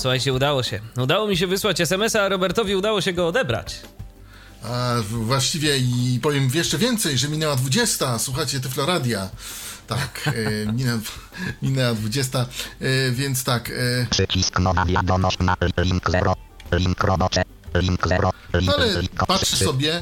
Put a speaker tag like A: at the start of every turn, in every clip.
A: słuchajcie, udało się. Udało mi się wysłać SMS-a, a Robertowi udało się go odebrać.
B: A właściwie i powiem jeszcze więcej, że minęła 20. Słuchajcie, Tyfloradia. Tak, minęła 20, więc tak.
C: Przycisk nowa wiadomość na link 0, link robocze, link 0, link.
B: Ale patrz sobie.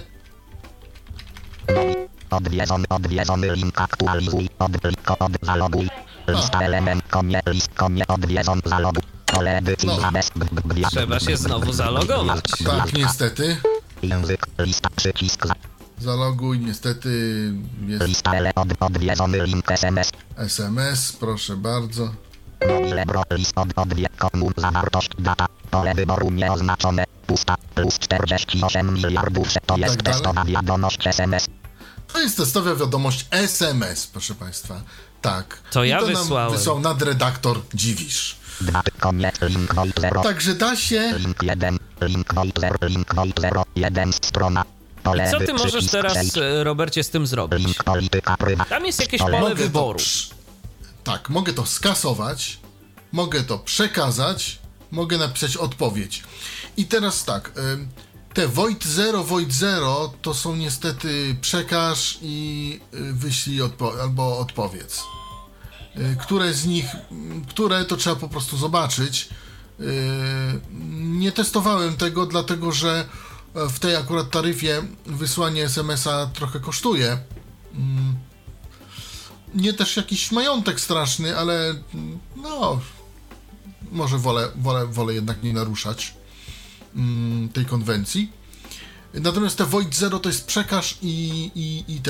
C: Odwiedzony link aktualizuj, zaloguj. Lista element, konie, odwiedzony, zaloguj. Pole edycji,
A: Trzeba się znowu zalogować.
B: Tak, niestety.
C: Język, lista, przycisk,
B: Zaloguj, niestety jest
C: lista odwiedzony link SMS.
B: SMS, proszę bardzo.
C: Mobile bro, list komun, zawartość, data, pole wyboru nieoznaczone, pusta, plus 48 miliardów, to jest
B: Tak dalej.
C: testowa wiadomość SMS.
B: To jest testowa wiadomość SMS, proszę Państwa. Tak.
A: To ja
B: I to
A: wysłałem.
B: nam wysłał nadredaktor Dziwisz.
C: 2, koniec, link volt 0.
B: Także da się.
C: Link 1, link volt 0, 1 strona. Pole
A: Co ty
C: edycji,
A: możesz
C: przycisk
A: teraz,
C: 6,
A: Robercie, z tym zrobić?
C: link polityka prywatna.
A: Tam jest jakieś
C: Pole-
A: pole
B: Mogę
A: wyboru.
B: Tak, mogę to skasować, mogę to przekazać, mogę napisać odpowiedź. I teraz tak, te Void 0 to są niestety przekaż i wyślij albo odpowiedz. Które z nich, które to trzeba po prostu zobaczyć. Nie testowałem tego, dlatego że w tej akurat taryfie wysłanie SMS-a trochę kosztuje. Nie też jakiś majątek straszny, ale no może wolę jednak nie naruszać tej konwencji. Natomiast te Void 0 to jest przekaż i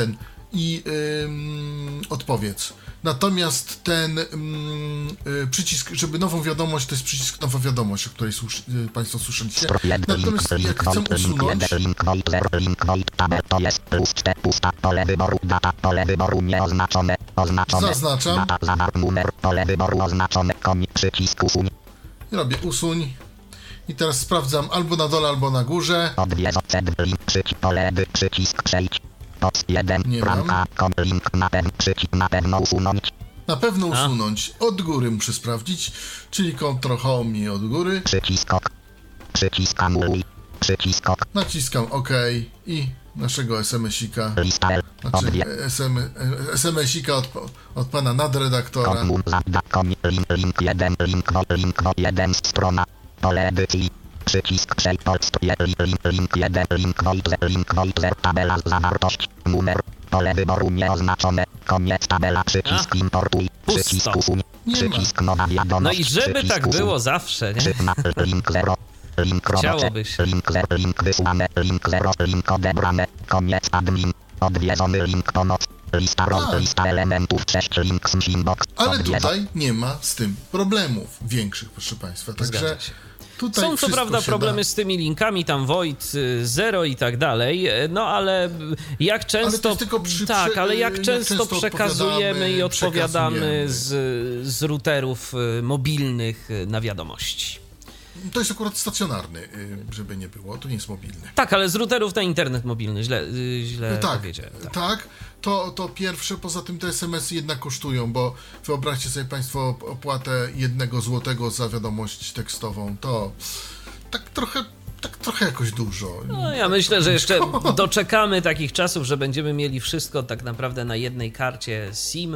B: odpowiedz. Natomiast ten przycisk, żeby nową wiadomość, to jest przycisk nowa wiadomość, o której Państwo słyszeliście. Natomiast jak chcę usunąć,
C: Link volt, tabel, to jest pusta, pole wyboru, data, pole wyboru nieoznaczone, oznaczone.
B: Zaznaczam.
C: Data, zawar, numer, pole wyboru oznaczone, przycisk usuń.
B: robię usuń i teraz sprawdzam albo na dole, albo na górze.
C: Przycisk pole, przycisk przejdź. Post 1,
B: Nie
C: bramka, link na pewno usunąć.
B: Na pewno usunąć. Od góry muszę sprawdzić, czyli Ctrl Home i od góry.
C: Przycisk anuluj. Przycisk OK.
B: Naciskam OK i naszego SMS-ika,
C: Lista L.
B: znaczy SMS-ika od pana nadredaktora.
C: Link 1, link 1, strona. Pole edycji. Przycisk przejdź. Link 1, link volt, tabela, zawartość, numer. Pole wyboru nieoznaczone. Koniec tabela. Przycisk importuj. Przycisk usuń. Przycisk nowa wiadomość.
A: No i żeby tak
C: usuń.
A: było zawsze, nie?
C: Link 0. Link
A: Chciałoby się.
C: Link wysłane, link 0, link odebrane, koniec admin, odwiedzony link pomoc, lista lista elementów, 6 link inbox,
B: Ale tutaj nie ma z tym problemów większych, proszę Państwa. Także
A: Zgadza się.
B: tutaj
A: Są co
B: wszystko
A: prawda
B: się
A: problemy z tymi linkami, tam Void 0 i tak dalej, no ale jak często...
B: Ale to jest tylko
A: tak, ale jak
B: jak
A: często
B: często
A: przekazujemy i odpowiadamy
B: przekazujemy.
A: z routerów mobilnych na wiadomości.
B: To jest akurat stacjonarny, żeby nie było, to nie jest mobilny.
A: Tak, ale z routerów na internet mobilny, źle
B: Tak,
A: powiedziałem.
B: tak. To pierwsze, poza tym te SMS-y jednak kosztują, bo wyobraźcie sobie Państwo opłatę 1 złotego za wiadomość tekstową, to tak trochę jakoś dużo.
A: No ja myślę, że jeszcze doczekamy takich czasów, że będziemy mieli wszystko tak naprawdę na jednej karcie SIM,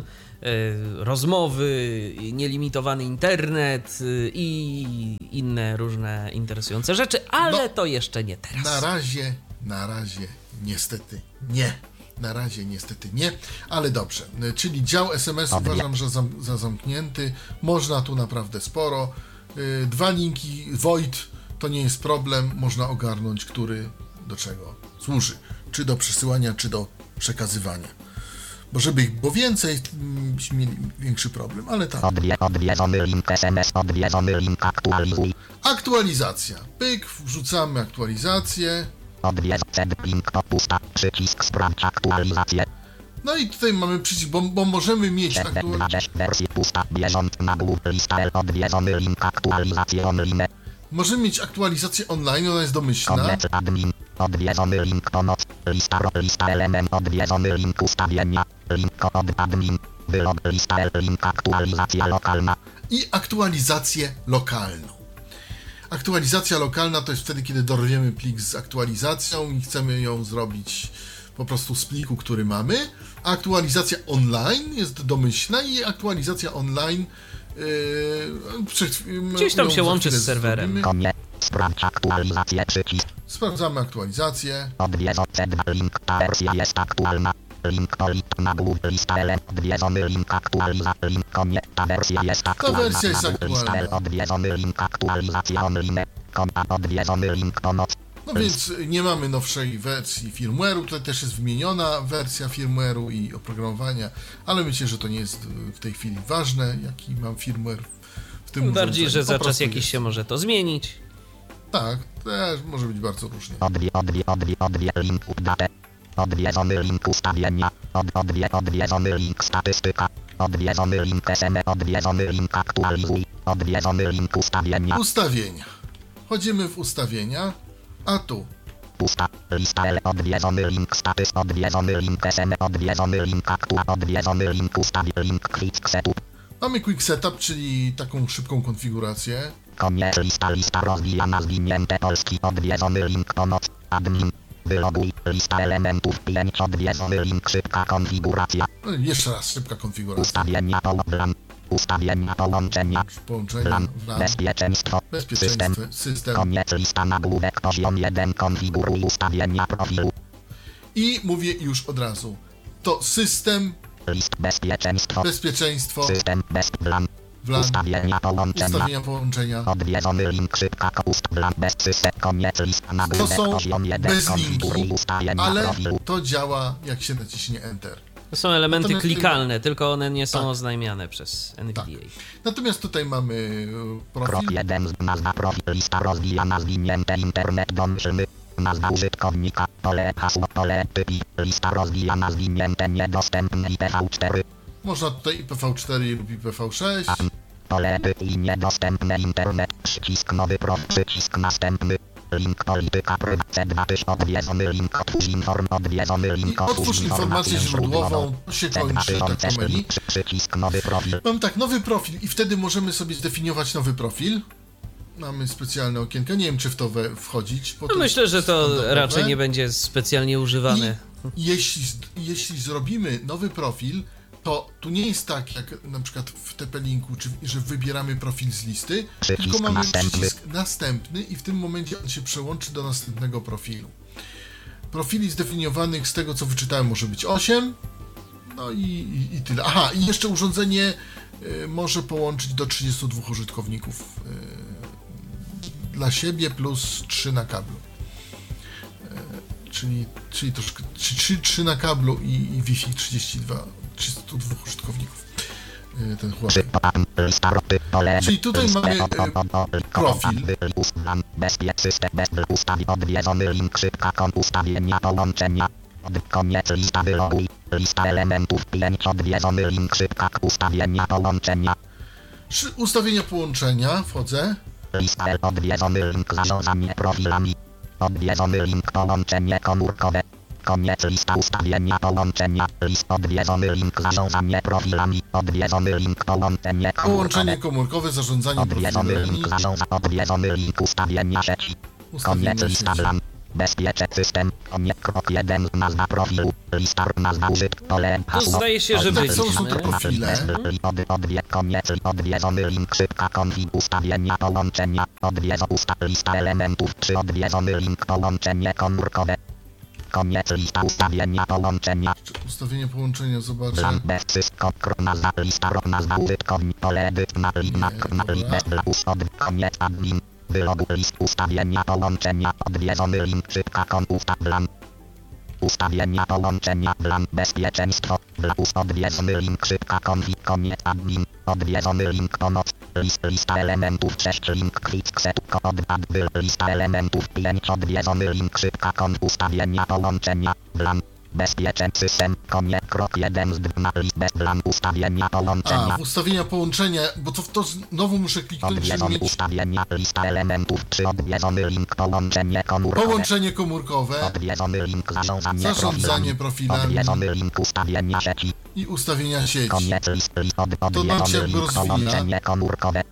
A: rozmowy, nielimitowany internet i inne różne interesujące rzeczy, ale to jeszcze nie teraz.
B: Na razie niestety nie. Na razie niestety nie, ale dobrze. Czyli dział SMS uważam, że za zamknięty. Można tu naprawdę sporo. 2 linki Void to nie jest problem. Można ogarnąć, który do czego służy. Czy do przesyłania, czy do przekazywania. Bo żeby ich było więcej, byśmy mieli większy problem, ale tak.
C: Odwiedzony link SMS, odwiedzony link aktualizuj.
B: Aktualizacja. Pyk, wrzucamy aktualizację.
C: Odwiedzony link to pusta, przycisk sprawdź aktualizację.
B: No i tutaj mamy przycisk, bo możemy mieć
C: Wersji pusta, bieżąca nagłów, lista L, odwiedzony link aktualizację online.
B: możemy mieć aktualizację online, ona jest domyślna.
C: Koniec admin, odwiedzony link pomoc, lista element, odwiedzony link ustawienia, link od admin, wylog, lista L, link aktualizacja lokalna.
B: I aktualizację lokalną. Aktualizacja lokalna to jest wtedy, kiedy dorwiemy plik z aktualizacją i chcemy ją zrobić po prostu z pliku, który mamy. A aktualizacja online jest domyślna i aktualizacja online
A: gdzieś tam się łączy z serwerem.
C: Sprawdź aktualizację, przycisk.
B: Sprawdzamy aktualizację.
C: Odwiedzony link, ta wersja jest aktualna. Link to nagłów, lista odwiedzony link, aktualizacja, link, koniec, ta wersja jest aktualna.
B: Ta wersja jest aktualna.
C: Odwiedzony link, aktualizacja online, odwiedzony link, pomoc.
B: No więc nie mamy nowszej wersji firmware'u, tutaj też jest wymieniona wersja firmware'u i oprogramowania, ale myślę, że to nie jest w tej chwili ważne, jaki mam firmware w tym
A: Bardziej, że za czas jakiś
B: jest.
A: się może to zmienić.
B: Tak, też może być bardzo różnie.
C: Link update. Odwiedzony link ustawienia. Odwiedzony link statystyka. Odwiedzony link SMS. Odwiedzony link aktualizuj. Odwiedzony link ustawienia.
B: Ustawienia. Chodzimy w ustawienia, a tu
C: Pusta. Lista L. Odwiedzony link status. Odwiedzony link SMS. Odwiedzony link odwiedzony link ustawień. Link quick setup.
B: mamy Quick Setup, czyli taką szybką konfigurację.
C: Koniec lista rozwijana zwinięte polski. Odwiedzony link pomoc. Admin. Wyloguj. Lista elementów 5. Odwiedzony link szybka konfiguracja.
B: No, jeszcze raz szybka konfiguracja.
C: Ustawienia ustawienia połączenia.
B: Połączenia, WLAN,
C: Bezpieczeństwo.
B: system.
C: Koniec lista nagłówek poziom 1. Konfiguruj ustawienia profilu.
B: I mówię już od razu. To system,
C: List bezpieczeństwo.
B: system,
C: WLAN. Ustawienia połączenia. Odwiedzony link szybka WLAN bez system. Koniec lista
B: To
C: nagłówek
B: są
C: poziom 1.
B: bez
C: Konfiguruj
B: linki,
C: ustawienia
B: ale
C: profilu.
B: to działa jak się naciśnie Enter.
A: To są elementy
B: Natomiast-
A: klikalne, tylko one nie są
B: Tak.
A: oznajmiane przez NVDA.
B: Natomiast tutaj mamy
C: Krok
B: profil.
C: 1. Nazwa profil. Lista rozwijana zwinięte internet domyślny. Nazwa użytkownika. Pole hasło. Pole typ. Lista rozwijana zwinięte niedostępny IPv4.
B: Można tutaj IPv4 lub IPv6.
C: Pole typ i niedostępne internet. Przycisk nowy profil. Przycisk następny. Link polityka prywatne 2000. Odwiedzony link. Odwiedzony link.
B: I otwórz informację źródłową. To się kończy tak menu.
C: Przycisk nowy profil.
B: Mam tak, nowy profil i wtedy możemy sobie zdefiniować nowy profil. Mamy specjalne okienko. Nie wiem, czy w to wchodzić. Bo
A: No
B: to
A: myślę,
B: jest
A: że to
B: standardowe.
A: raczej nie będzie specjalnie używane.
B: I jeśli zrobimy nowy profil, to tu nie jest tak jak na przykład w TP-Linku, że wybieramy profil z listy, tylko
C: Przycisk
B: mamy
C: następny.
B: przycisk następny i w tym momencie on się przełączy do następnego profilu. Profili zdefiniowanych z tego, co wyczytałem, może być 8. No i tyle. Aha, i jeszcze urządzenie może połączyć do 32 użytkowników dla siebie plus 3 na kablu. Czyli troszkę 3 na kablu i Wi-Fi 32 użytkowników. Ten chłopak. Czyli tutaj mamy profil.
C: Odwiedzony link szybka ustawienia połączenia. Koniec lista wyloguj. Lista elementów 5. Odwiedzony link szybka ustawienia połączenia.
B: Ustawienia połączenia. Wchodzę.
C: Lista odwiedzony link zarządzanie profilami. Odwiedzony link połączenie komórkowe. Koniec lista ustawienia połączenia. List odwiedzony link zarządzanie profilami. Odwiedzony link połączenie komórkowe.
B: Połączenie komórkowe, zarządzanie
C: Odwiedzony
B: profilami.
C: link odwiedzony link ustawienia sieci.
B: Ustawienia
C: Koniec lista
B: sieci.
C: WLAN. Bezpieczny system. Koniec krok 1. Nazwa profilu. Lista nazwa
A: To zdaje się, że
B: Tutaj są
A: byliśmy.
B: te profile.
C: Koniec odwiedzony link szybka konfig ustawienia połączenia. Lista elementów 3. Odwiedzony link połączenie komórkowe. Koniec lista ustawienia połączenia.
B: Ustawienie połączenia, zobaczę.
C: Plan bez wszystko. Nazwa lista nazwa użytkownik. Pole na koniec admin. Wylogu list ustawienia połączenia. Odwiedzony link szybka plan. Ustawienia połączenia. Plan bezpieczeństwo. Odwiedzony link szybka konfig. Koniec admin. Odwiedzony link pomoc. Lista elementów 6. Link quick set. Lista elementów 5. Odwiedzony link szybka ustawienia połączenia. Plan. Bezpieczny system. Koniec krok 1 z 2. List bez plan ustawienia połączenia.
B: A, w ustawienia połączenia, bo to znowu muszę kliknąć, żeby
C: Odwiedzony
B: mieć
C: ustawienia. Lista elementów 3. Odwiedzony link połączenie komórkowe.
B: połączenie komórkowe
C: Odwiedzony link
B: Zarządzanie profilami.
C: Odwiedzony link ustawienia sieci.
B: i ustawienia sieci.
C: Koniec list
B: nam się
C: odwiedzony
B: jakby
C: link
B: rozwija.
C: połączenie komórkowe.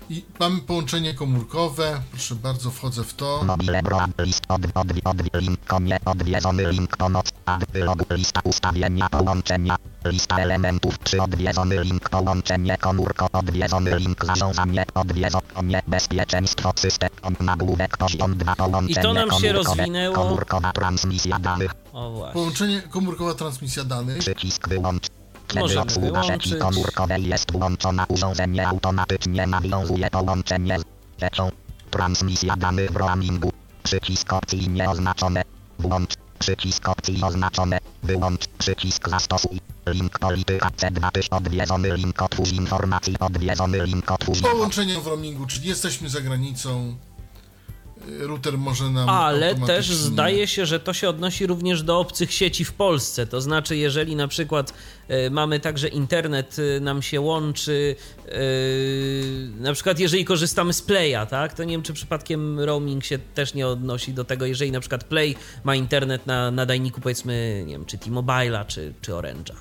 B: I mamy połączenie komórkowe. Proszę bardzo, wchodzę w to.
C: Mobile broad list link komie odwiedzony link pomoc add wylog lista ustawienia połączenia lista elementów przy odwiedzony link połączenie komórko odwiedzony link zarządzanie odwiedzone bezpieczeństwo system nagłówek poziom 2 połączenie
A: I to nam się
C: komórkowe,
A: rozwinęło.
C: komórkowa transmisja danych
A: O właśnie.
B: Połączenie komórkowa transmisja danych.
C: przycisk wyłącz. Kiedy
A: Możemy
C: obsługa sieci
A: wyłączyć.
C: komórkowej jest włączona, urządzenie automatycznie nawiązuje połączenie z siecią. Transmisja danych w roamingu. Przycisk opcji nieoznaczone. Włącz. Przycisk opcji oznaczone. Wyłącz. Przycisk zastosuj. Link polityka C2 tyś odwiedzony link otwórz informacji odwiedzony link otwórz.
B: Połączenie w roamingu, czyli jesteśmy za granicą. Router może nam
A: Ale
B: automatycznie...
A: też zdaje się, że to się odnosi również do obcych sieci w Polsce. To znaczy, jeżeli na przykład mamy także internet, nam się łączy, na przykład jeżeli korzystamy z Playa, tak, to nie wiem, czy przypadkiem roaming się też nie odnosi do tego, jeżeli na przykład Play ma internet na nadajniku, powiedzmy, nie wiem, czy T-Mobile'a, czy Orange'a.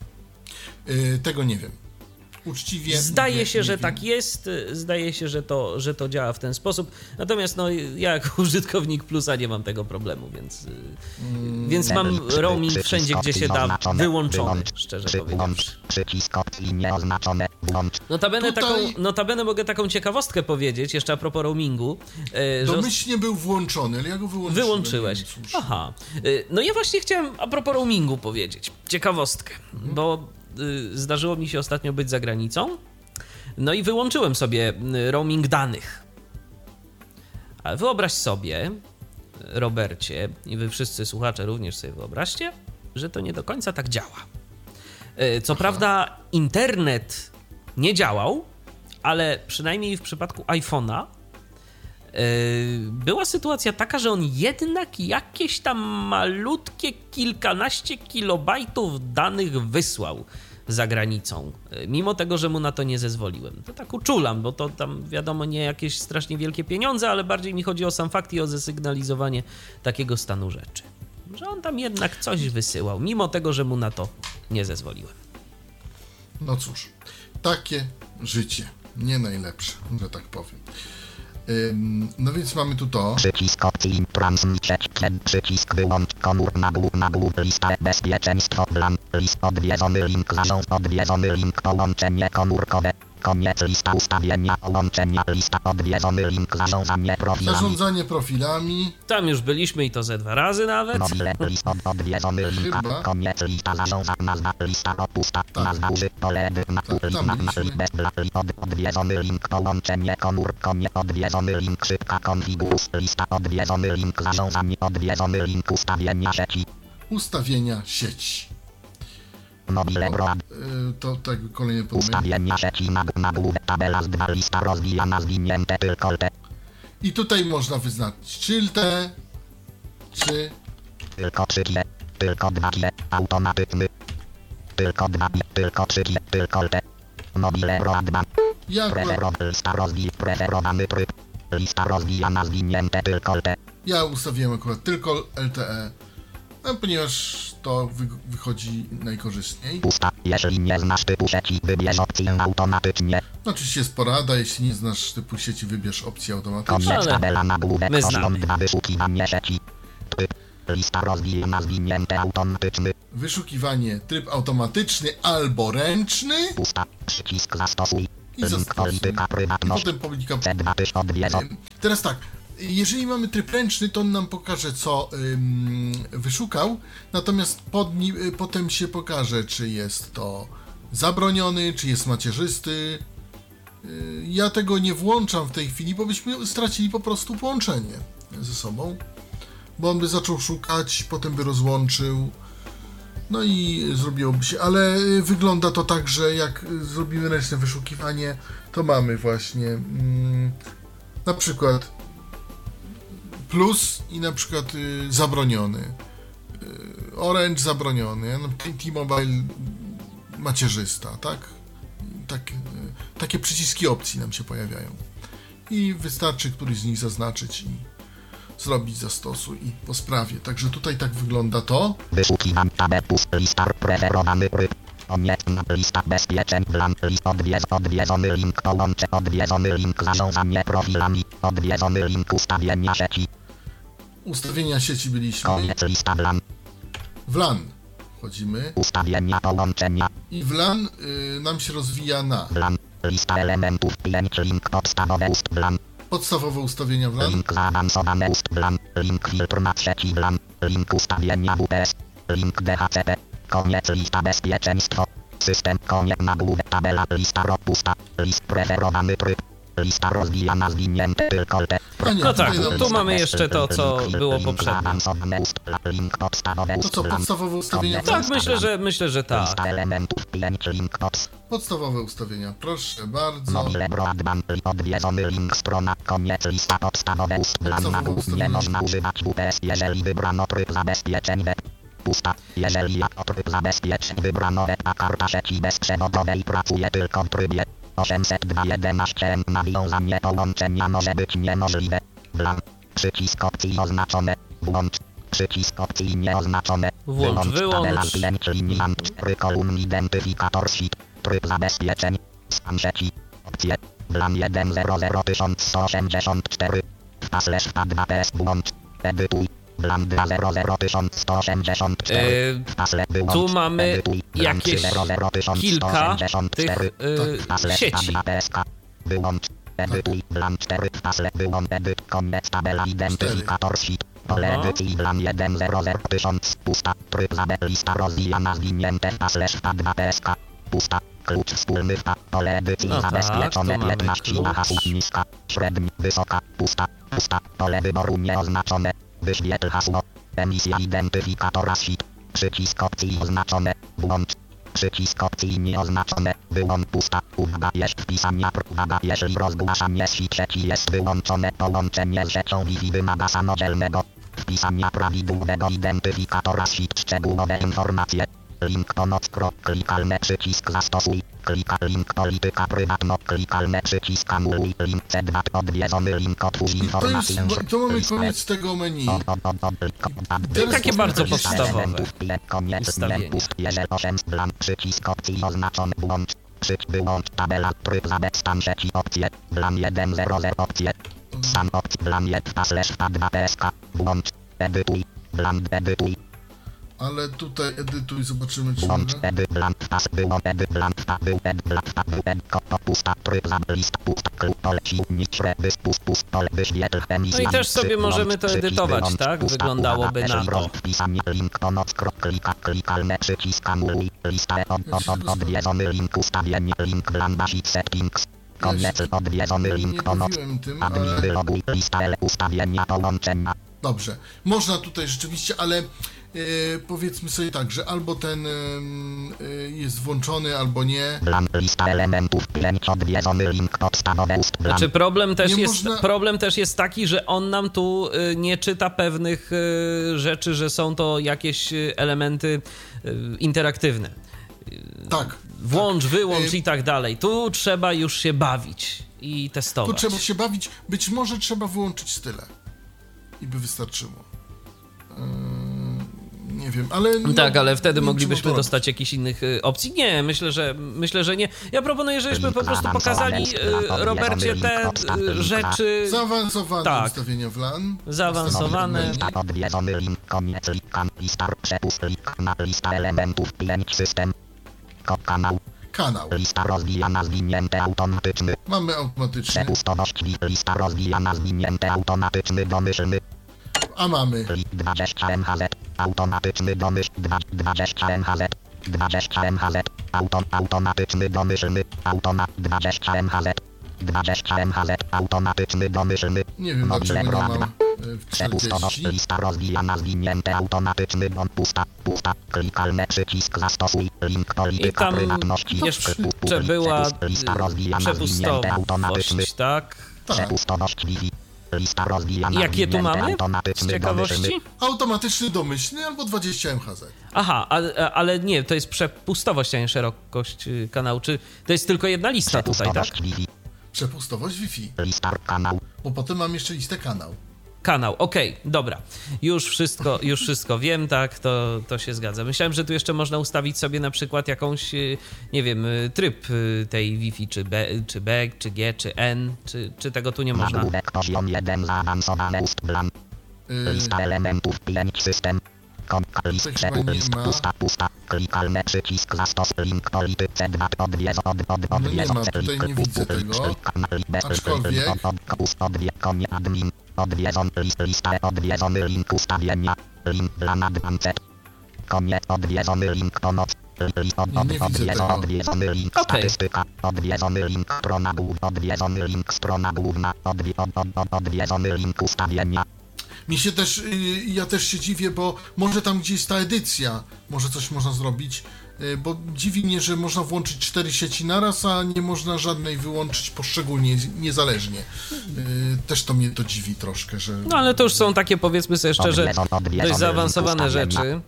B: Tego nie wiem. Uczciwie.
A: Zdaje się, że
B: wiem.
A: tak jest, zdaje się, że to działa w ten sposób. Natomiast no, ja jako użytkownik Plusa nie mam tego problemu, więc mam roaming wszędzie, gdzie się da, wyłączony, szczerze powiedziawszy.
C: Przycisk opcji nieoznaczone. Włącz.
A: Notabene mogę taką ciekawostkę powiedzieć, jeszcze a propos roamingu.
B: Domyślnie był włączony, ale ja go wyłączyłem.
A: Wyłączyłeś. Aha. No ja właśnie chciałem a propos roamingu powiedzieć. Ciekawostkę, bo zdarzyło mi się ostatnio być za granicą, no i wyłączyłem sobie roaming danych. Ale wyobraź sobie, Robercie, i wy wszyscy słuchacze również sobie wyobraźcie, że to nie do końca tak działa. Co prawda internet nie działał, ale przynajmniej w przypadku iPhone'a była sytuacja taka, że on jednak jakieś tam malutkie kilkanaście kilobajtów danych wysłał za granicą, mimo tego, że mu na to nie zezwoliłem. To tak uczulam, bo to tam wiadomo nie jakieś strasznie wielkie pieniądze, ale bardziej mi chodzi o sam fakt i o zasygnalizowanie takiego stanu rzeczy. Że on tam jednak coś wysyłał, mimo tego, że mu na to nie zezwoliłem.
B: No cóż, takie życie. Nie najlepsze, że tak powiem. No więc mamy tu to.
C: Przycisk opcji transmisieć, przycisk wyłącz komór nagłów, lista bezpieczeństwo, list odwiedzony link zarząd, odwiedzony link połączenie komórkowe, koniec lista ustawienia połączenia, lista odwiedzony link zarządzanie profilami.
B: Zarządzanie profilami.
A: Tam już byliśmy i to ze 2 razy nawet.
C: List odwiedzony link, koniec lista zarządza, nazwa, lista opusta, nazwa użyt, pole odwiedzony link połączenie komór, koniec odwiedzony link szybka konfigurus, lista odwiedzony link zarządzanie, odwiedzony link ustawienia sieci.
B: Ustawienia sieci.
C: Mobile broad.
B: To tak kolejne podmiot.
C: Ustawienia sieci nagłówek tabela z 2 lista rozwijana zwinięte tylko te.
B: I tutaj można wyznaczyć czylte, czy
C: tylko 3 kie, tylko 2 kie, automatyczny, tylko 2 kie, tylko 3 kie, tylko te. Mobile broadband. Lista preferowany tryb. Lista rozwijana zwinięte tylko te.
B: Ja ustawiłem akurat tylko LTE, ponieważ to wychodzi najkorzystniej.
C: Pusta. Jeśli nie znasz typu sieci, wybierz opcję automatycznie.
B: Oczywiście jest porada, jeśli nie znasz typu sieci, wybierz opcję automatyczną.
C: Koniec tabela nagłówek,
A: my
C: poziom
A: znamy.
C: 2 wyszukiwanie sieci. Typ. Lista rozwijana zwinięte automatyczny.
B: Wyszukiwanie tryb automatyczny albo ręczny.
C: Pusta. Przycisk zastosuj.
B: I
C: Link
B: zastosuj.
C: polityka
B: I
C: prywatność.
B: potem polityka.
C: C2 tyś odwiedzą.
B: Teraz tak, jeżeli mamy tryb ręczny, to on nam pokaże, co wyszukał, natomiast potem się pokaże, czy jest to zabroniony, czy jest macierzysty. Ja tego nie włączam w tej chwili, bo byśmy stracili po prostu połączenie ze sobą, bo on by zaczął szukać, potem by rozłączył, no i zrobiłoby się, ale wygląda to tak, że jak zrobimy ręczne wyszukiwanie, to mamy właśnie na przykład plus i na przykład zabroniony, Orange zabroniony, T-Mobile macierzysta, tak? Takie przyciski opcji nam się pojawiają i wystarczy któryś z nich zaznaczyć i zrobić zastosuj i po sprawie. Także tutaj tak wygląda to.
C: Wyszukiwam tabel pust, lista preferowany tryb. Konieczna lista bezpieczeń plan list odwiedzony link połącze odwiedzony link zarządzanie profilami odwiedzony link ustawienia sieci.
B: Ustawienia sieci byliśmy.
C: Koniec lista LAN.
B: W LAN wchodzimy.
C: Ustawienia połączenia.
B: I w LAN nam się rozwija na
C: LAN. Lista elementów 5 link podstawowe LAN.
B: podstawowe ustawienia w LAN.
C: Link zaawansowane LAN. Link filtr na sieci LAN. Link ustawienia WPS. Link DHCP. Koniec lista bezpieczeństwo. System koniec nagłówek tabela lista pusta. List preferowany tryb. Lista rozwijana zwinięte tylko te.
A: No tak, tu mamy jeszcze to, co było poprzednio.
B: To co, podstawowe ustawienia w LAN?
A: Tak, myślę, że tak.
B: Podstawowe ustawienia, proszę bardzo.
C: Mobile broadband, odwiedzony link strona, koniec lista podstawowe ustawienia. Nie można używać WPS, jeżeli wybrano tryb zabezpieczeń web. Pusta, jeżeli jako tryb zabezpieczeń wybrano web, a karta sieci bezprzewodowej pracuje tylko w trybie 802.11n. Nawiązanie połączenia może być niemożliwe. WLAN, przycisk opcji oznaczone, włącz, przycisk opcji nieoznaczone,
A: Włącz,
C: tabela
A: wyłącz.
C: 5 linii 4 kolumn identyfikator sheet, tryb zabezpieczeń, stan sieci, opcje, WLAN 1.0.1184, /H2PS włącz, edytuj, WLAN 2.0.1184,
A: Tu mamy jakieś kilka tych sieci.
C: wyłącz, edytuj, WLAN 4, wyłącz, edyt, koniec, tabela, identyfikator sheet, pole edycji, WLAN 1.0.1000, pusta, tryb lista rozwijana, zwinięte, /H2PSK, pusta, klucz wspólny, pole edycji,
A: No tak,
C: zabezpieczone,
A: tu mamy
C: 15
A: klucz.
C: na hasła, niska, średni, wysoka, pusta, pole wyboru nieoznaczone, wyświetl hasło, emisja identyfikatora sheet, przycisk opcji oznaczone, włącz, przycisk opcji nieoznaczone, wyłącz, pusta, uwaga, jest wpisania, uwaga, jeżeli rozgłaszanie sieci jest wyłączone, połączenie z siecią Wi-Fi wymaga samodzielnego wpisania prawidłowego identyfikatora sheet, szczegółowe informacje, link pomoc, klikalne przycisk zastosuj, link polityka prywatna, klikalne przycisk anuluj, link C2, odwiedzony link otwórz informację.
B: To mamy koniec tego menu. Teraz
A: Takie bardzo
B: jakieś-
A: podstawowe
C: Koniec
A: ustawienia.
C: jeżeli 8 plan, przycisk opcji oznaczony, włącz, wyłącz, tabela, tryb stan sieci, opcje, plan 1.0 opcje, stan opcji, plan 1/H2PSK, włącz, edytuj, plan edytuj,
B: Ale tutaj edytuj, zobaczymy czy
C: włącz,
B: mogę.
C: plan, było, plan, pusta, tryb, list, pusta, poleci, pole, wyświetl,
A: No i też sobie możemy to edytować, tak? Wyglądałoby na to.
C: Wpisanie, link pomoc, klikalne przycisk anuluj, lista, odwiedzony link ustawienie, link plan basic settings, koniec, odwiedzony link
B: Nie
C: pomoc,
B: mówiłem tym,
C: admin
B: ale...
C: wyloguj, lista ustawienia połączenia.
B: Dobrze, można tutaj rzeczywiście, ale powiedzmy sobie tak, że albo ten jest włączony, albo nie.
C: Plan, lista elementów 5, odwiedzony link podstawowe
A: Znaczy
B: można-
A: problem też jest taki, że on nam tu nie czyta pewnych rzeczy, że są to jakieś elementy interaktywne.
B: Tak.
A: Włącz, wyłącz i tak dalej. Tu trzeba już się bawić i
B: Tu
A: testować.
B: trzeba się bawić, być może trzeba wyłączyć style. I by wystarczyło. Nie wiem, ale... No,
A: Tak, ale wtedy
B: nie wiem,
A: moglibyśmy
B: czy to
A: dostać jakichś innych opcji. Nie, myślę, że nie. Ja proponuję, żebyśmy po prostu pokazali Robercie te rzeczy
B: Zaawansowane
A: tak.
B: ustawienia w LAN.
A: Zaawansowane.
C: Odwiedzony link, koniec, lista, przepust, lista elementów 5, system, kanał,
B: Kanał.
C: lista rozwijana, zwinięte, automatyczny,
B: Mamy automatyczny,
C: przepustowość, lista rozwijana, zwinięte, automatyczny, domyślny,
B: a mamy
C: 20 MHz, automatyczny domyśl, 20 MHz, 20 MHz, automatyczny domyślny, 20 MHz, 20 MHz, automatyczny domyślny,
B: nie wiem dlaczego nie mam w
C: przepustowość,
B: 40.
C: lista rozwijana, zwinięte, automatyczny, pusta, klikalne przycisk zastosuj, link
A: I
C: polityka
A: tam
C: prywatności,
A: jeszcze była
C: lista rozwijana, zwinięte, automatyczny,
A: przepustowość, tak?
C: przepustowość Wi-Fi, lista rozwijana,
A: Jakie tu
C: zwinięte,
A: mamy? Z
C: automatyczny,
A: ciekawości?
C: domyślny,
B: Automatyczny domyślny albo 20 MHz.
A: Aha, ale nie, to jest przepustowość, a nie szerokość kanału. Czy to jest tylko jedna lista tutaj, tak?
C: przepustowość Wi-Fi,
B: Przepustowość Wi-Fi.
C: lista kanał,
B: Bo potem mam jeszcze listę kanał.
A: kanał. Okej, dobra. Już wszystko wiem, tak, to się zgadza. Myślałem, że tu jeszcze można ustawić sobie na przykład jakąś, nie wiem, tryb tej Wi-Fi, czy B, czy G, czy N, czy tego tu nie można.
C: Poziom 1 zaawansowane ustblan. Lista elementów 5 system. List list pusta. Klikalne przycisk zastos link polityce 2 odwiedzą
B: No nie ma, tutaj nie widzę tego. Aczkolwiek
C: admin odwiedzony lista odwiedzony link ustawienia link dla advanced koniec odwiedzony link pomoc odwiedzony link statystyka odwiedzony link strona główna odwiedzony link strona główna odwiedzony link ustawienia.
B: Ja też się dziwię, bo może tam gdzieś ta edycja, może coś można zrobić, bo dziwi mnie, że można włączyć 4 sieci naraz, a nie można żadnej wyłączyć poszczególnie, niezależnie. Też to mnie to dziwi troszkę, że...
A: No ale to już są takie, powiedzmy sobie szczerze, dość zaawansowane rzeczy.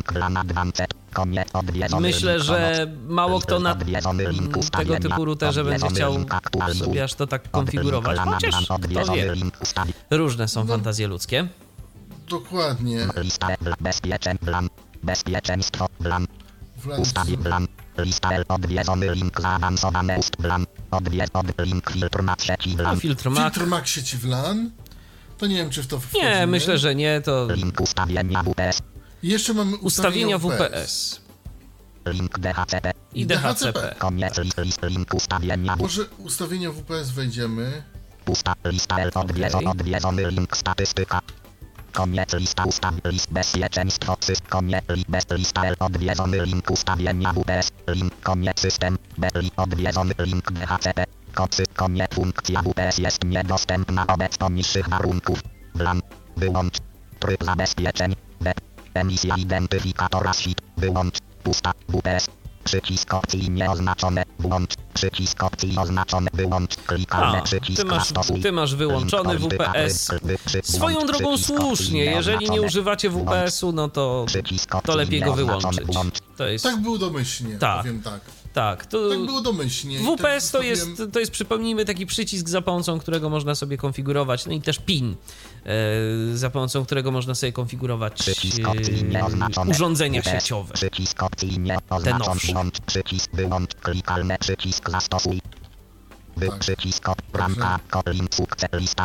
A: Myślę, że mało kto na tego typu routerze będzie chciał sobie aż to tak konfigurować, chociaż kto wie, różne są fantazje ludzkie.
B: Dokładnie.
C: Bezpieczeństwo ustawię plan. Lista odwiedzony link zaawansowane ustblan. Link filtr ma sieci WLAN.
A: Filtr Mac
B: sieci WLAN? To nie wiem, czy w to wchodzimy.
A: Nie, myślę, że nie, to...
C: Link ustawienia WPS.
B: I jeszcze mamy
A: ustawienia WPS.
C: Link DHCP.
A: I DHCP.
C: Koniec link ustawienia.
B: Może ustawienia WPS wejdziemy.
C: Pusta lista odwiedzony link statystyka. Koniec lista list bezpieczeństwo koniec lista odwiedzony link ustawienia WPS link koniec system odwiedzony link DHCP koniec funkcja WPS jest niedostępna wobec poniższych warunków WLAN wyłącz tryb zabezpieczeń emisja identyfikatora SID wyłącz pusta WPS przycisk opcji nieoznaczone włącz przycisk opcji oznaczone wyłącz klikalne przycisk
A: ty masz wyłączony WPS. Swoją drogą słusznie, jeżeli nie używacie WPS-u, no to lepiej go wyłączyć. To jest...
B: Tak było domyślnie, powiem tak.
A: Tak
B: było domyślnie.
A: WPS to jest, przypomnijmy, taki przycisk, za pomocą którego można sobie konfigurować, no i też PIN, za pomocą którego można sobie konfigurować urządzenia sieciowe. Te nowsze.
C: Przycisk wyłącz, klikalne przycisk zastosuj. Przycisk bramka, link sukces, lista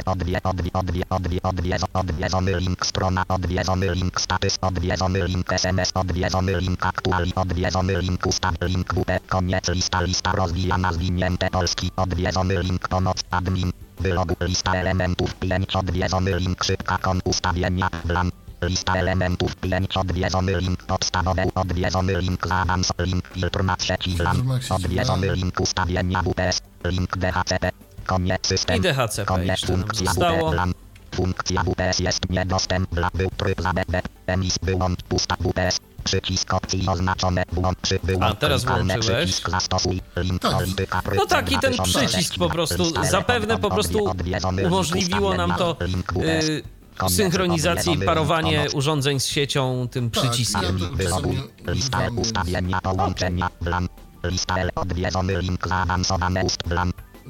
C: odwiedzony link strona, odwiedzony link status, odwiedzony link SMS, odwiedzony link aktuali, odwiedzony link ustaw, link WP, koniec lista rozwijana zwinięte polski, odwiedzony link pomoc, admin, wylogu, lista elementów 5, odwiedzony link szybka ustawienia, WLAN. Lista elementów 5 odwiedzony link podstawowy odwiedzony link zaawans link filtr na sieci WLAN odwiedzony link ustawienia WPS link DHCP koniec system
A: i DHCP
C: koniec funkcja WPS funkcja WPS jest niedostępna był tryb emis wyłącz pusta WPS przycisk opcji oznaczone włącz
A: a teraz włączyłeś no tak i ten przycisk po prostu zapewne umożliwiło nam to synchronizację i parowanie urządzeń z siecią tym przyciskiem.
C: Lista ustawienia połączenia WLAN. Lista odwiedzony link zaawansowane WLAN.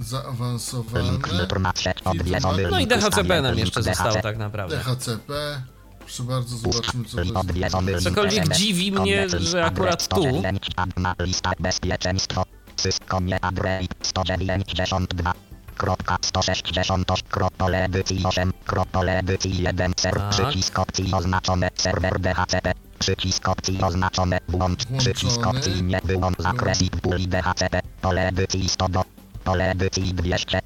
A: No i DHCP nam jeszcze zostało tak naprawdę.
B: DHCP. Proszę bardzo, zobaczmy co to jest.
A: Cokolwiek dziwi mnie, że akurat tu
C: lista bezpieczeństwo syskonie Android 192 pole edycji 8 pole edycji 1 przycisk opcji oznaczone serwer DHCP przycisk opcji oznaczone włącz przycisk opcji nie wyłącz zakres i puli DHCP pole edycji 100 pole edycji 200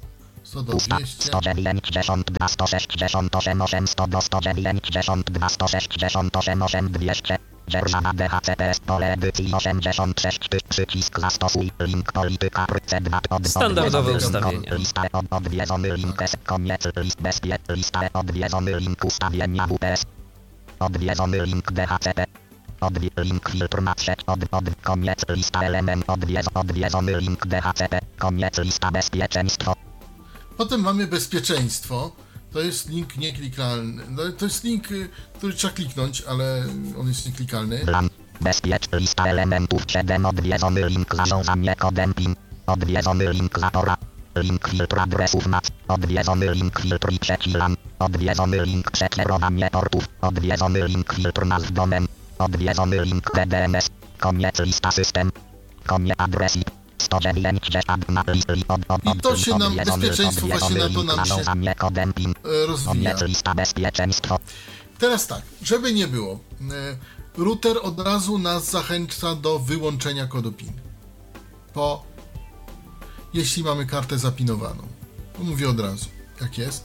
C: 192 168 8 100 do 192 168 8 200 dzierżawa DHCP pole edycji 86 przycisk zastosuj link polityka C2
A: standardowe ustawienia.
C: Lista odwiedzony link koniec lista odwiedzony link ustawienia WPS odwiedzony link DHCP link filtr na sieć koniec lista element odwiedzony link DHCP koniec lista bezpieczeństwo.
B: Potem mamy bezpieczeństwo. To jest link nieklikalny. No, to jest link, który trzeba kliknąć, ale on jest nieklikalny.
C: Lista elementów 7 odwiedzony link zarządzanie kodem PIN. Odwiedzony link zapora. Link filtr adresów NAT. Odwiedzony link filtr i przecilan. Odwiedzony link przekierowanie portów. Odwiedzony link filtr nazw domen. Odwiedzony link DDNS. Koniec lista system. Koniec adres IP. 109 na list
B: I to się nam, bezpieczeństwo właśnie na to nam się rozwija.
C: Lista bezpieczeństwo.
B: Teraz tak, żeby nie było, router od razu nas zachęca do wyłączenia kodu PIN. Jeśli mamy kartę zapinowaną. Mówię od razu, jak jest.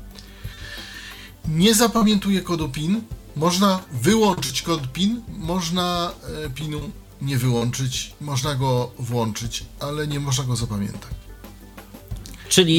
B: Nie zapamiętuje kodu PIN. Można wyłączyć kod PIN, można PIN-u nie wyłączyć, można go włączyć, ale nie można go zapamiętać.
A: Czyli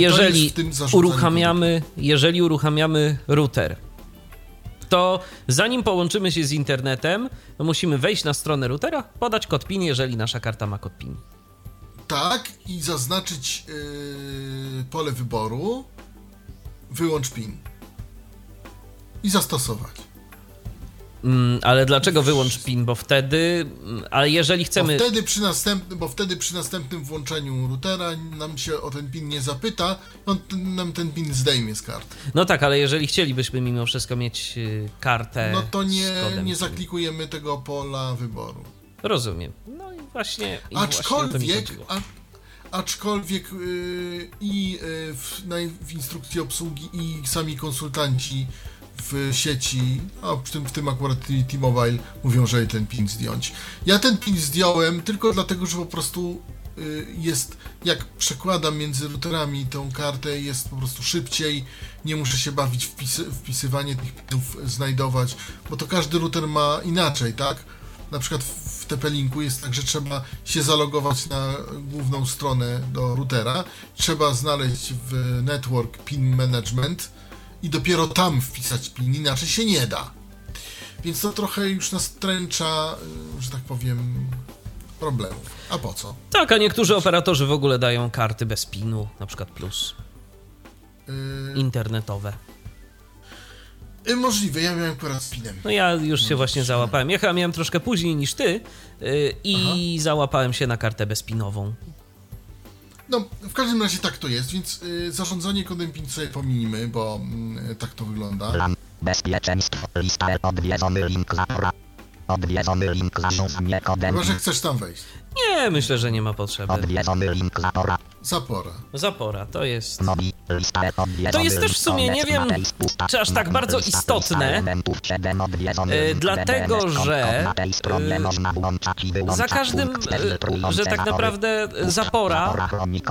A: jeżeli uruchamiamy router, to zanim połączymy się z internetem, to musimy wejść na stronę routera, podać kod PIN, jeżeli nasza karta ma kod PIN.
B: Tak, i zaznaczyć pole wyboru, wyłącz PIN i zastosować.
A: Ale dlaczego wyłącz PIN? Bo wtedy, ale jeżeli chcemy...
B: Bo wtedy przy następnym włączeniu routera nam się o ten PIN nie zapyta, on nam ten PIN zdejmie z karty.
A: No tak, ale jeżeli chcielibyśmy mimo wszystko mieć kartę
B: no to
A: z
B: nie zaklikujemy tego pola wyboru.
A: Rozumiem. No i właśnie...
B: Aczkolwiek w instrukcji obsługi i sami konsultanci w sieci, a w tym akurat T-Mobile mówią, że ten PIN zdjąć. Ja ten PIN zdjąłem tylko dlatego, że po prostu jest, jak przekładam między routerami tą kartę, jest po prostu szybciej, nie muszę się bawić wpisywanie tych PIN-ów, znajdować, bo to każdy router ma inaczej, tak? Na przykład w TP-Linku jest tak, że trzeba się zalogować na główną stronę do routera, trzeba znaleźć w Network PIN Management i dopiero tam wpisać PIN, inaczej się nie da. Więc to trochę już nastręcza, że tak powiem, problemów. A po co?
A: Tak, a niektórzy operatorzy w ogóle dają karty bez PIN-u, na przykład plus. Internetowe.
B: Możliwe, ja miałem akurat z PIN-em.
A: No ja już się właśnie załapałem. Ja chyba miałem troszkę później niż ty i załapałem się na kartę bezpinową.
B: No, w każdym razie tak to jest, więc zarządzanie kodem PIN sobie pominimy, bo tak to wygląda.
C: Plan bezpieczeństwo, lista odwiedzony link zapora. Odwiedzony link zarządzanie kodem.
B: Chyba, że chcesz tam wejść.
A: Nie, myślę, że nie ma potrzeby.
C: Odwiedzony link zapora.
B: Zapora,
A: to jest... To jest też w sumie, nie wiem, czy aż tak bardzo istotne, dlatego, że za każdym, że tak naprawdę zapora,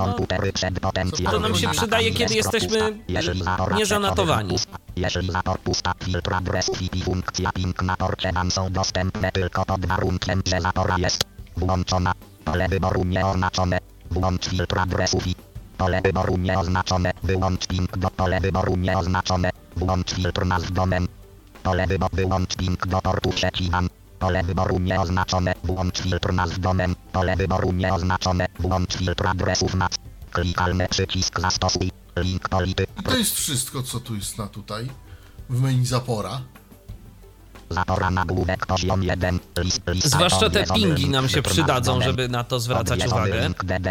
A: to nam się przydaje, kiedy jesteśmy niezanotowani.
C: Jeżeli zapor pusta filtr adresów i funkcja ping na porcie wam są dostępne tylko pod warunkiem, że zapora jest włączona. Pole wyboru nieoznaczone. Włącz filtr adresów i pole wyboru nieoznaczone. Wyłącz ping do pole wyboru nieoznaczone. Włącz filtr nazw domen. Pole wyboru wyłącz ping do portu sieci WAN. Pole wyboru nieoznaczone. Włącz filtr nazw domen. Pole wyboru nieoznaczone. Włącz filtr adresów NAT. Klikalny przycisk zastosuj. Link polity.
B: I to jest wszystko, co tu jest tutaj w menu zapora.
C: Zapora nagłówek poziom 1.
A: Zwłaszcza te pingi nam się przydadzą, żeby na to zwracać uwagę.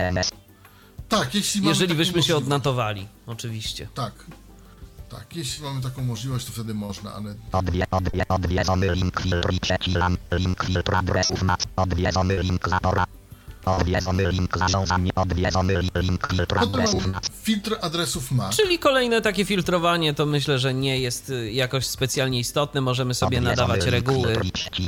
B: Tak,
A: jeżeli byśmy się odnotowali, oczywiście.
B: Tak, jeśli mamy taką możliwość, to wtedy można, ale...
C: Odwiedzony link filtr i przecilan. Link filtr adresów NAT. Odwiedzony link zapora. Odwiedzony link zarządzanie, odwiedzony link filtr adresów NAT.
B: Filtr adresów MAC.
A: Czyli kolejne takie filtrowanie to myślę, że nie jest jakoś specjalnie istotne. Możemy sobie nadawać reguły.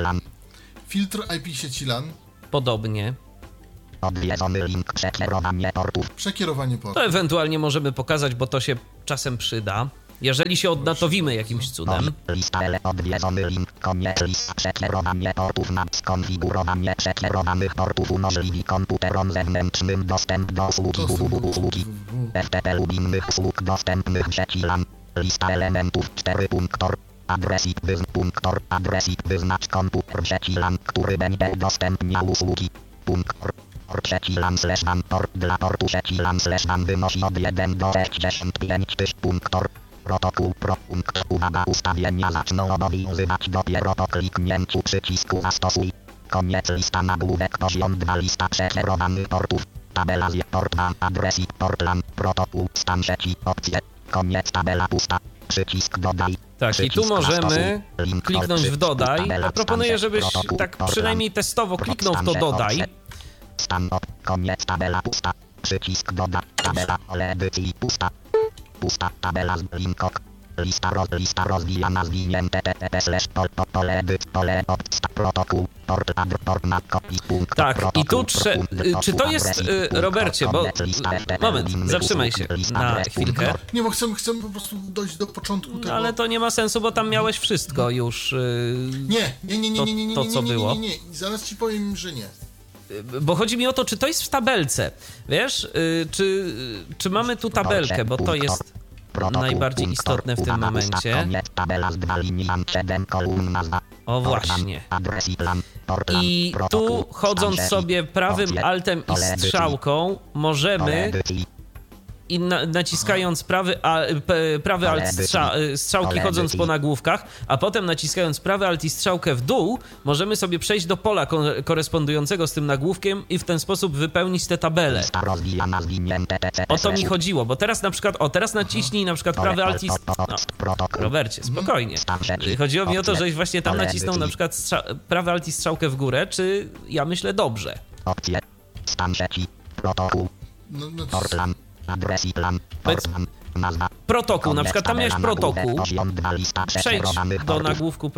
B: Filtr IP sieci LAN.
A: Podobnie.
C: Odwiedzony link przekierowanie portów.
A: To ewentualnie możemy pokazać, bo to się czasem przyda. Jeżeli się odnotowimy jakimś cudem.
C: Lista odwiedzony link, koniec list, przekierowanie portów na skonfigurowanie przekierowanych portów umożliwi komputerom zewnętrznym dostęp do usługi www. FTP lub innych usług dostępnych w sieci LAN. Lista elementów 4 punktor. Adres IP wyznacz komputer w sieci LAN, który będzie udostępniał usługi. Punktor. Port sieci LAN /WAN port dla portu sieci LAN /WAN wynosi od 1 do 65 tyś punktor. Protokół punkt. Uwaga, ustawienia zaczną obowiązywać dopiero po kliknięciu przycisku zastosuj. Koniec lista nagłówek poziom 2 lista przekierowanych portów. tabela z port 2, adres i Portland, protokół, stan sieci, opcje, koniec tabela pusta, przycisk dodaj.
A: Tak, i tu możemy kliknąć w dodaj, a proponuję, żebyś tak przynajmniej testowo kliknął w to dodaj.
C: Stan koniec tabela pusta, przycisk dodaj, tabela pole edycji pusta, pusta tabela z linkok. Lista rozwijana zwinięte pole edyt, pole opcja, protokół, port na kopii, punkt.
A: Tak, i tu czy to jest, Robercie, bo moment, zatrzymaj się na chwilkę.
B: Nie, bo chcę po prostu dojść do początku tego.
A: Ale to nie ma sensu, bo tam miałeś wszystko już.
B: Nie,
A: To co było.
B: nie. Zaraz ci powiem, że nie.
A: Bo chodzi mi o to, czy to jest w tabelce. Wiesz, czy mamy tu tabelkę, bo to jest najbardziej istotne w tym momencie. O właśnie. I tu chodząc sobie prawym altem i strzałką możemy i naciskając prawy alt strzałki chodząc po nagłówkach, a potem naciskając prawy alt i strzałkę w dół, możemy sobie przejść do pola korespondującego z tym nagłówkiem i w ten sposób wypełnić tę tabelę. O to mi chodziło, bo teraz na przykład, teraz naciśnij na przykład prawy alt i... Robercie, spokojnie. Chodziło mi o to, żeś właśnie tam nacisnął na przykład prawy alt i strzałkę w górę, czy ja myślę dobrze.
C: Opcje, stan sieci, protokół, Portland. Adres i plan, nazwa.
A: Protokół, na przykład tam miałeś protokół. Przejdź do nagłówka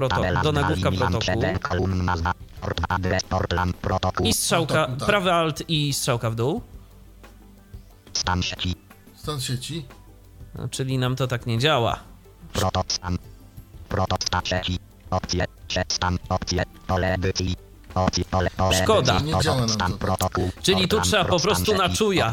A: protokół. I strzałka, prawy alt i strzałka w dół.
C: Stan sieci.
B: Stan sieci.
A: No, czyli nam to tak nie działa.
C: Protostan sieci. Opcje, stan, opcje, pole edycji.
A: Szkoda.
C: Protokół,
A: czyli tu trzeba po prostu na czuja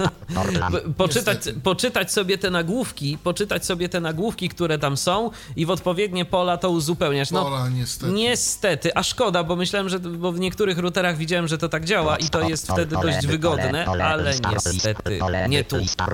A: poczytać sobie te nagłówki, które tam są i w odpowiednie pola to uzupełniać. No,
B: pola,
A: niestety, a szkoda, bo myślałem, bo w niektórych routerach widziałem, że to tak działa i to jest wtedy dość wygodne, ale niestety nie tu.
C: Lista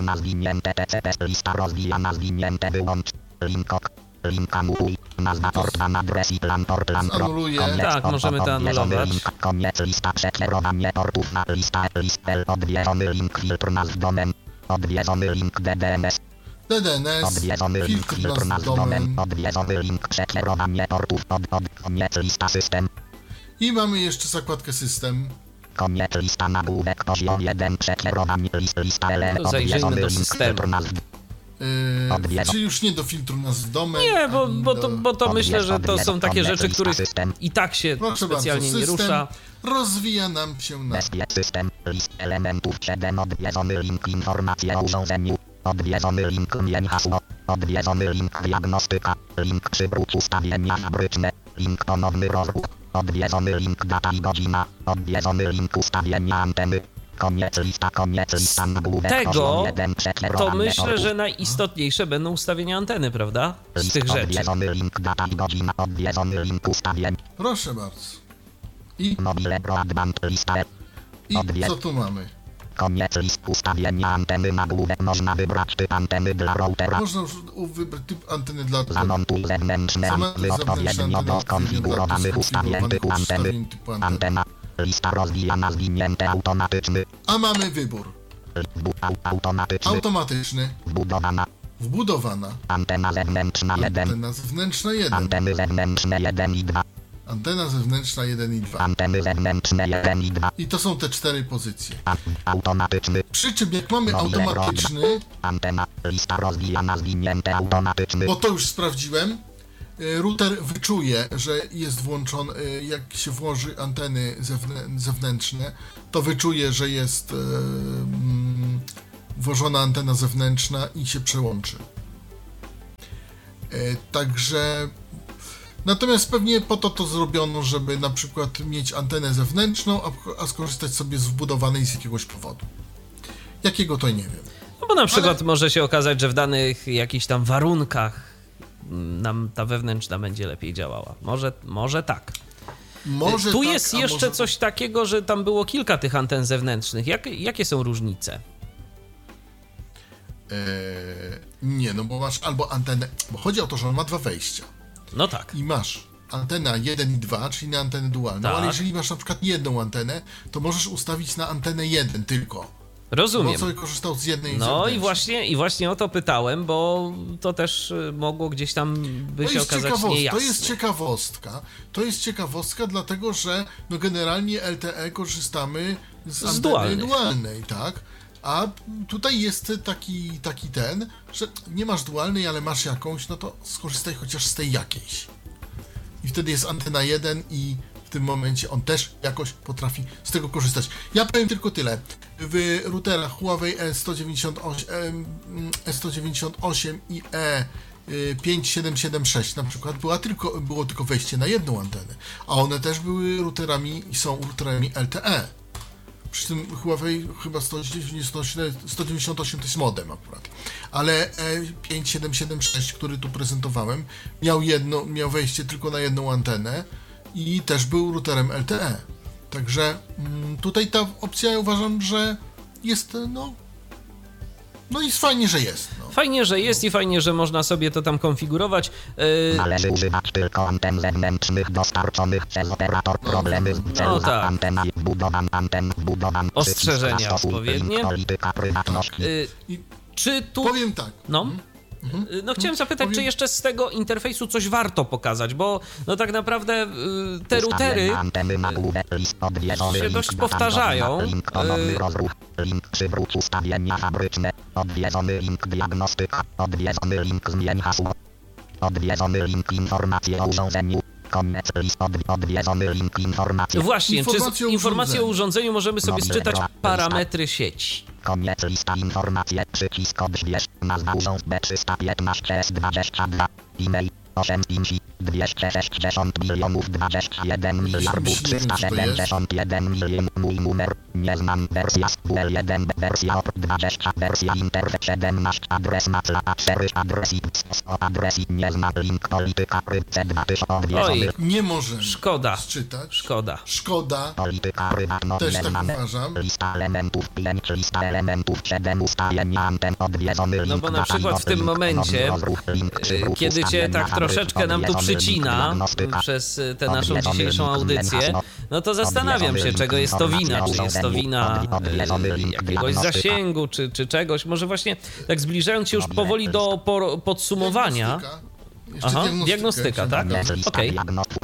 C: rozwijana zwinięte wyłącz linkok. Link anuluj, nazwa Portland, adres i plan Portland.
B: Anuluję.
A: Tak, możemy to anulować.
C: Koniec lista przekierowanie portów na lista L, odwiedzony link filtr nazw domen, odwiedzony link DDNS.
B: odwiedzony link filtr nazw domen,
C: odwiedzony link przekierowanie portów, koniec lista system.
B: I mamy jeszcze zakładkę system.
C: Koniec lista nagłówek poziom 1 przekierowanie lista L,
A: zajrzyjmy do systemu.
B: Czy już nie do filtru nazw domen?
A: Nie, bo to myślę, że to są takie rzeczy, których i tak się specjalnie nie rusza.
B: Rozwija nam się na...
C: System, list elementów 7, odwiedzony link informacje o urządzeniu, odwiedzony link mień hasło, odwiedzony link diagnostyka, link przywróć ustawienia fabryczne, link ponowny rozruch, odwiedzony link data i godzina, odwiedzony link ustawienia anteny. Koniec lista nagłówek
A: tego, to myślę, że najistotniejsze będą ustawienia anteny, prawda? Z tych rzeczy.
C: Odwiedzony link data i godzina, odwiedzony link ustawień.
B: Proszę bardzo. I co tu mamy?
C: Koniec list ustawienia anteny nagłówek. Można wybrać typ anteny dla routera.
B: Można wybrać typ anteny dla routera.
C: Zamontuj zewnętrzne odpowiednio do skonfigurowanych ustawień typu anteny. Antena. Lista rozwijana zwinięte automatyczny.
B: A mamy wybór. Automatyczny. Wbudowana.
C: Antena zewnętrzna 1.
B: Antena zewnętrzna 1.
C: Anteny zewnętrzne 1 i 2.
B: Antena zewnętrzna 1 i 2.
C: Anteny zewnętrzne 1 i 2.
B: I to są te 4 pozycje.
C: Automatyczny.
B: Przy czym jak mamy automatyczny...
C: Antena. Lista rozwijana zwinięte automatyczny.
B: Bo to już sprawdziłem. Router wyczuje, że jest włączony, jak się włoży anteny zewnętrzne, to wyczuje, że jest włożona antena zewnętrzna i się przełączy. Także natomiast pewnie po to zrobiono, żeby na przykład mieć antenę zewnętrzną, a skorzystać sobie z wbudowanej z jakiegoś powodu. Jakiego to nie wiem.
A: No bo na przykład może się okazać, że w danych jakichś tam warunkach nam ta wewnętrzna będzie lepiej działała. Może tak. Tu tak, jest jeszcze coś takiego, że tam było kilka tych anten zewnętrznych. Jakie są różnice?
B: Nie, no bo masz albo antenę, bo chodzi o to, że on ma 2 wejścia.
A: No tak.
B: I masz antena 1 i 2, czyli na antenę dualną,
A: Tak.
B: ale jeżeli masz na przykład jedną antenę, to możesz ustawić na antenę 1 tylko.
A: Rozumiem.
B: Bo sobie korzystał z jednej
A: No
B: zewnętrznej.
A: i właśnie o to pytałem, bo to też mogło gdzieś tam by się okazać niejasne.
B: To jest ciekawostka, dlatego że no generalnie LTE korzystamy z anteny dualnej, tak? A tutaj jest taki ten, że nie masz dualnej, ale masz jakąś, no to skorzystaj chociaż z tej jakiejś. I wtedy jest antena 1 i w tym momencie on też jakoś potrafi z tego korzystać. Ja powiem tylko tyle. W routerach Huawei S198 i E5776 na przykład było tylko wejście na jedną antenę, a one też były routerami i są routerami LTE. Przy tym Huawei chyba 198 to jest modem akurat. Ale 5776, który tu prezentowałem, miał wejście tylko na jedną antenę i też był routerem LTE. Także tutaj ta opcja, ja uważam, że jest, no jest fajnie, że jest. No.
A: Fajnie, że jest i fajnie, że można sobie to tam konfigurować.
C: Należy używać tylko anten zewnętrznych dostarczonych przez operator. Problemy z celu
A: tak.
C: antena wbudowan
A: Ostrzeżenia odpowiednie.
C: Polityka prywatności.
A: Czy tu...
B: Powiem tak.
A: No chciałem zapytać, czy jeszcze z tego interfejsu coś warto pokazać, bo no tak naprawdę te routery się dość powtarzają.
C: Link przywróć ustawienia fabryczne. Odwiedzony link diagnostyka. Odwiedzony link zmień hasło. Odwiedzony link informacje o urządzeniu. Koniec list. Odwiedzony link informacje.
A: Właśnie, czy z informacji o urządzeniu możemy sobie sczytać parametry sieci?
C: Koniec lista informacje. Przycisk odśwież. Nazwa urząd B315S22. E-mail 260 milionów 21 miliardów 371 milionów. Mój numer nie znam. Wersja SQL1, wersja OP 20, wersja Internet 17, adres macla A4, adres nie znam. Link polityka C2
A: Oj,
B: nie możemy
A: szkoda.
B: sczytać.
A: Szkoda.
C: Polityka prywatności.
B: Też tak uważam.
C: Lista elementów 7 ustawienia anten. Odwiedzony link.
A: No bo na przykład w tym momencie, kiedy cię tak troszeczkę nam tu przycina przez tę naszą dzisiejszą audycję, no to zastanawiam się, czego jest to wina. Czy jest to wina jakiegoś zasięgu, czy czegoś. Może właśnie tak zbliżając się już powoli do podsumowania. Aha, diagnostyka, tak? Okej.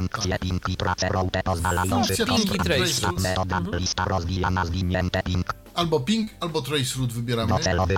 B: Ping i trace. Albo ping, albo trace route wybieramy.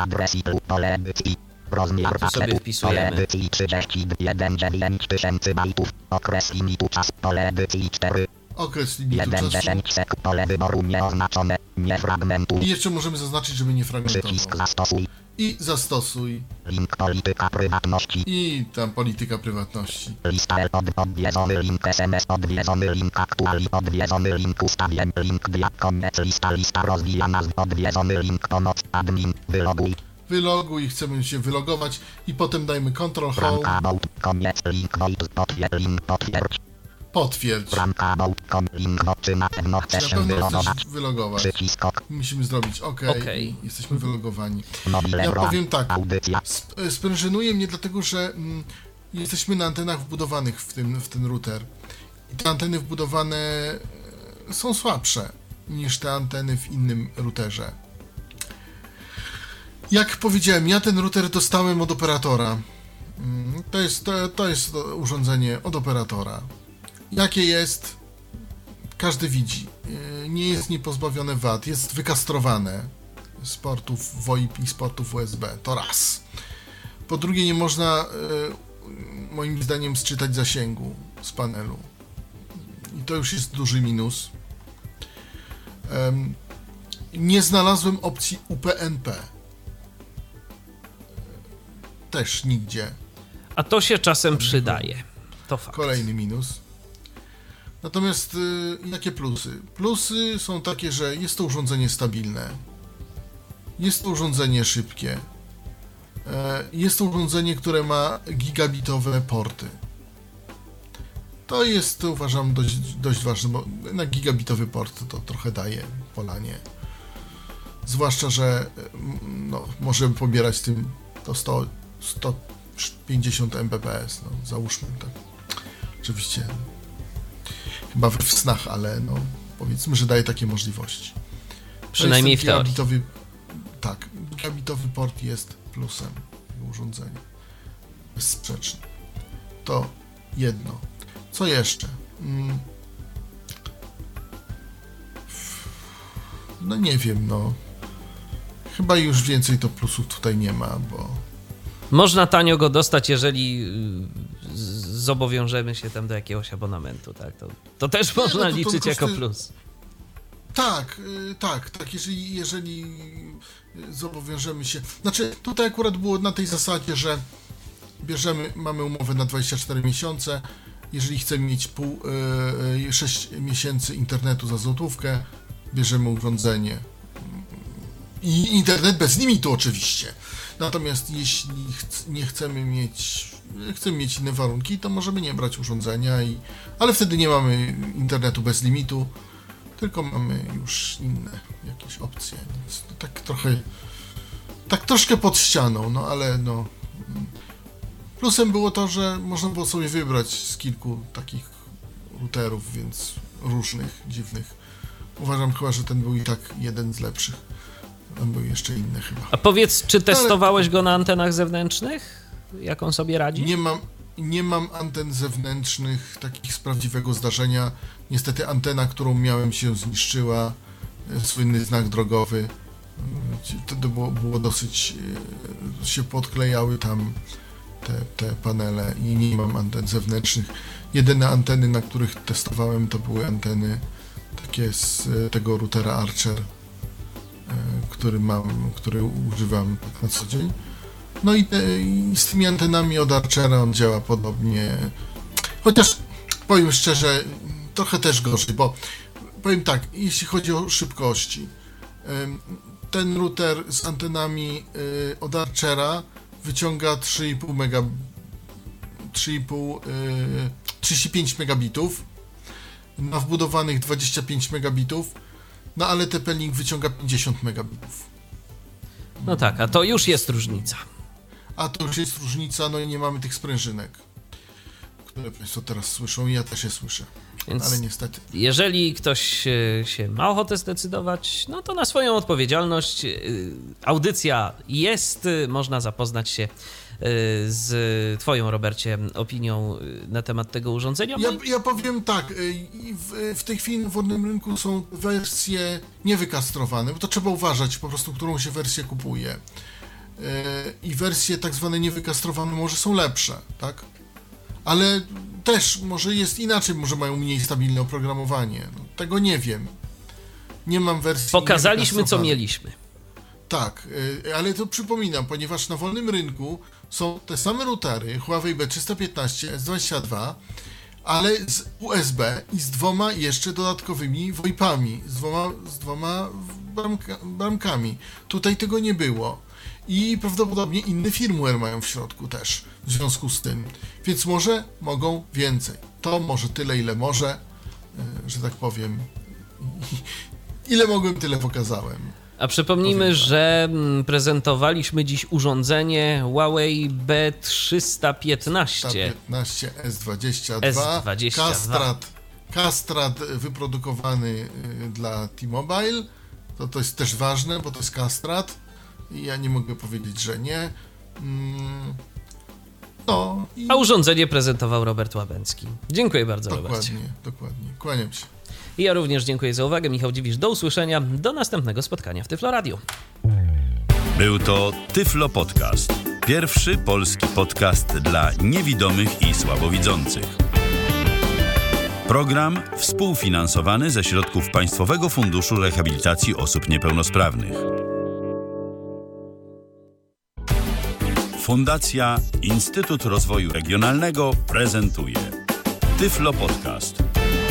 C: Rozmiar
A: tu sobie wpisujemy.
C: 31 9000 bajtów. Okres limitu czas. Pole edycji 4.
B: Okres limitu czasu.
C: 1 sek. Pole wyboru nieoznaczone. Nie fragmentuj.
B: I jeszcze możemy zaznaczyć, żeby nie fragmentował.
C: Przycisk zastosuj.
B: I zastosuj.
C: Link polityka prywatności.
B: I tam polityka prywatności.
C: Lista odwiedzony link SMS. Odwiedzony link aktuali. Odwiedzony link ustawień. Link koniec lista rozwija nazw. Odwiedzony link pomoc. Admin. Wyloguj.
B: Wyloguj, chcemy się wylogować i potem dajmy Ctrl Home.
C: Koniec link potwierdź.
B: Potwierdź.
C: Czy na pewno chcesz się
B: wylogować? Musimy zrobić OK. Jesteśmy wylogowani. Ja powiem tak. Sprężynuje mnie dlatego, że jesteśmy na antenach wbudowanych w ten router. I te anteny wbudowane są słabsze niż te anteny w innym routerze. Jak powiedziałem, ja ten router dostałem od operatora. To jest urządzenie od operatora. Jakie jest? Każdy widzi. Nie jest niepozbawione wad. Jest wykastrowane z portów VoIP i z portów USB. To raz. Po drugie, nie można moim zdaniem sczytać zasięgu z panelu. I to już jest duży minus. Nie znalazłem opcji UPnP. Też nigdzie.
A: A to się czasem przydaje. To fakt.
B: Kolejny minus. Natomiast jakie plusy? Plusy są takie, że jest to urządzenie stabilne. Jest to urządzenie szybkie. Jest to urządzenie, które ma gigabitowe porty. To jest, uważam, dość ważne, bo na gigabitowy port to trochę daje polanie. Zwłaszcza, że możemy pobierać tym to 150 Mbps, załóżmy tak. Oczywiście chyba we snach, ale no powiedzmy, że daje takie możliwości.
A: Przynajmniej w teorii.
B: Tak, gigabitowy port jest plusem tego urządzenia. Bezsprzecznie. To jedno. Co jeszcze? No nie wiem, no. Chyba już więcej to plusów tutaj nie ma, bo...
A: Można tanio go dostać, jeżeli zobowiążemy się tam do jakiegoś abonamentu, tak? To też można liczyć jako plus.
B: Tak, jeżeli zobowiążemy się... Znaczy, tutaj akurat było na tej zasadzie, że mamy umowę na 24 miesiące, jeżeli chcemy mieć 6 miesięcy internetu za złotówkę, bierzemy urządzenie. I internet bez limitu oczywiście. Natomiast jeśli chcemy mieć inne warunki, to możemy nie brać urządzenia, ale wtedy nie mamy internetu bez limitu, tylko mamy już inne jakieś opcje. Więc tak troszkę pod ścianą, no ale no... Plusem było to, że można było sobie wybrać z kilku takich routerów, więc różnych, dziwnych. Uważam chyba, że ten był i tak jeden z lepszych. Tam były jeszcze inne chyba.
A: A powiedz, czy testowałeś go na antenach zewnętrznych? Jak on sobie radzi?
B: Nie mam anten zewnętrznych, takich z prawdziwego zdarzenia. Niestety antena, którą miałem, się zniszczyła. Słynny znak drogowy. To było dosyć... się podklejały tam te panele i nie mam anten zewnętrznych. Jedyne anteny, na których testowałem, to były anteny takie z tego routera Archer, który używam na co dzień. No i z tymi antenami od Archera on działa podobnie. Chociaż powiem szczerze, trochę też gorzej, bo powiem tak, jeśli chodzi o szybkości, ten router z antenami od Archera wyciąga 35 megabitów, na wbudowanych 25 megabitów, no ale TP-Link wyciąga 50 megabitów.
A: No tak, a to już jest różnica. No
B: i nie mamy tych sprężynek, które Państwo teraz słyszą i ja też je słyszę. Więc ale niestety.
A: Jeżeli ktoś się ma ochotę zdecydować, no to na swoją odpowiedzialność. Audycja jest, można zapoznać się z Twoją, Robercie, opinią na temat tego urządzenia.
B: Ja powiem tak, w tej chwili na wolnym rynku są wersje niewykastrowane, bo to trzeba uważać po prostu, którą się wersję kupuje. I wersje tak zwane niewykastrowane może są lepsze, tak? Ale też może jest inaczej, może mają mniej stabilne oprogramowanie. No, tego nie wiem. Nie mam wersji.
A: Pokazaliśmy, co mieliśmy.
B: Tak, ale to przypominam, ponieważ na wolnym rynku są te same routery Huawei B315, S22, ale z USB i z dwoma jeszcze dodatkowymi VoIP-ami, z dwoma bramkami. Tutaj tego nie było. I prawdopodobnie inny firmware mają w środku też, w związku z tym. Więc może mogą więcej. To może tyle, ile może, że tak powiem. Ile mogłem, tyle pokazałem.
A: A przypomnijmy, że prezentowaliśmy dziś urządzenie Huawei B315.
B: S22. Kastrat wyprodukowany dla T-Mobile. To jest też ważne, bo to jest kastrat. Ja nie mogę powiedzieć, że nie. No.
A: A urządzenie prezentował Robert Łabęcki. Dziękuję bardzo, Robercie.
B: Dokładnie. Kłaniam się.
A: I ja również dziękuję za uwagę. Michał Dziwisz, do usłyszenia. Do następnego spotkania w Tyflo Radio.
D: Był to Tyflo Podcast. Pierwszy polski podcast dla niewidomych i słabowidzących. Program współfinansowany ze środków Państwowego Funduszu Rehabilitacji Osób Niepełnosprawnych. Fundacja Instytut Rozwoju Regionalnego prezentuje Tyflo Podcast.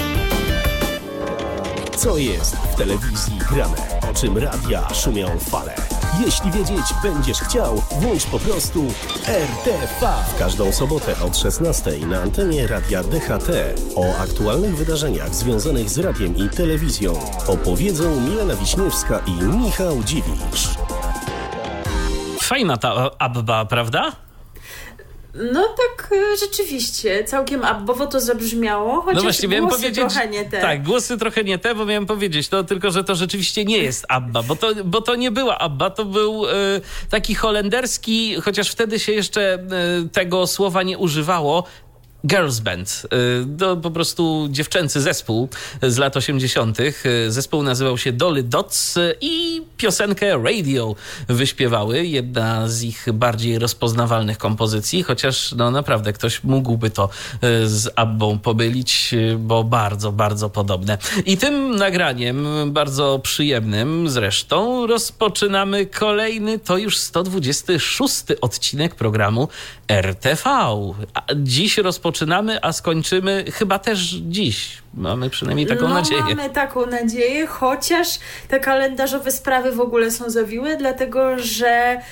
E: Co jest w telewizji grane? O czym radia szumią fale? Jeśli wiedzieć będziesz chciał, włącz po prostu RTV. W każdą sobotę od 16:00 na antenie Radia DHT o aktualnych wydarzeniach związanych z radiem i telewizją opowiedzą Milena Wiśniewska i Michał Dziwisz.
A: Fajna ta Abba, prawda?
F: No tak, rzeczywiście, całkiem abbowo to zabrzmiało, chociaż
A: no właśnie,
F: głosy trochę nie te.
A: Tak, głosy trochę nie te, bo miałem powiedzieć, to tylko, że to rzeczywiście nie jest ABBA, bo to nie była ABBA, to był taki holenderski, chociaż wtedy się jeszcze tego słowa nie używało, girls band. To po prostu dziewczęcy zespół z lat 80. Zespół nazywał się Dolly Dots i piosenkę Radio wyśpiewały. Jedna z ich bardziej rozpoznawalnych kompozycji, chociaż no naprawdę ktoś mógłby to z Abbą pomylić, bo bardzo, bardzo podobne. I tym nagraniem, bardzo przyjemnym zresztą, rozpoczynamy kolejny, to już 126 odcinek programu RTV. A dziś rozpoczynamy, a skończymy chyba też dziś. Mamy przynajmniej taką nadzieję.
F: Mamy taką nadzieję, chociaż te kalendarzowe sprawy w ogóle są zawiłe, dlatego że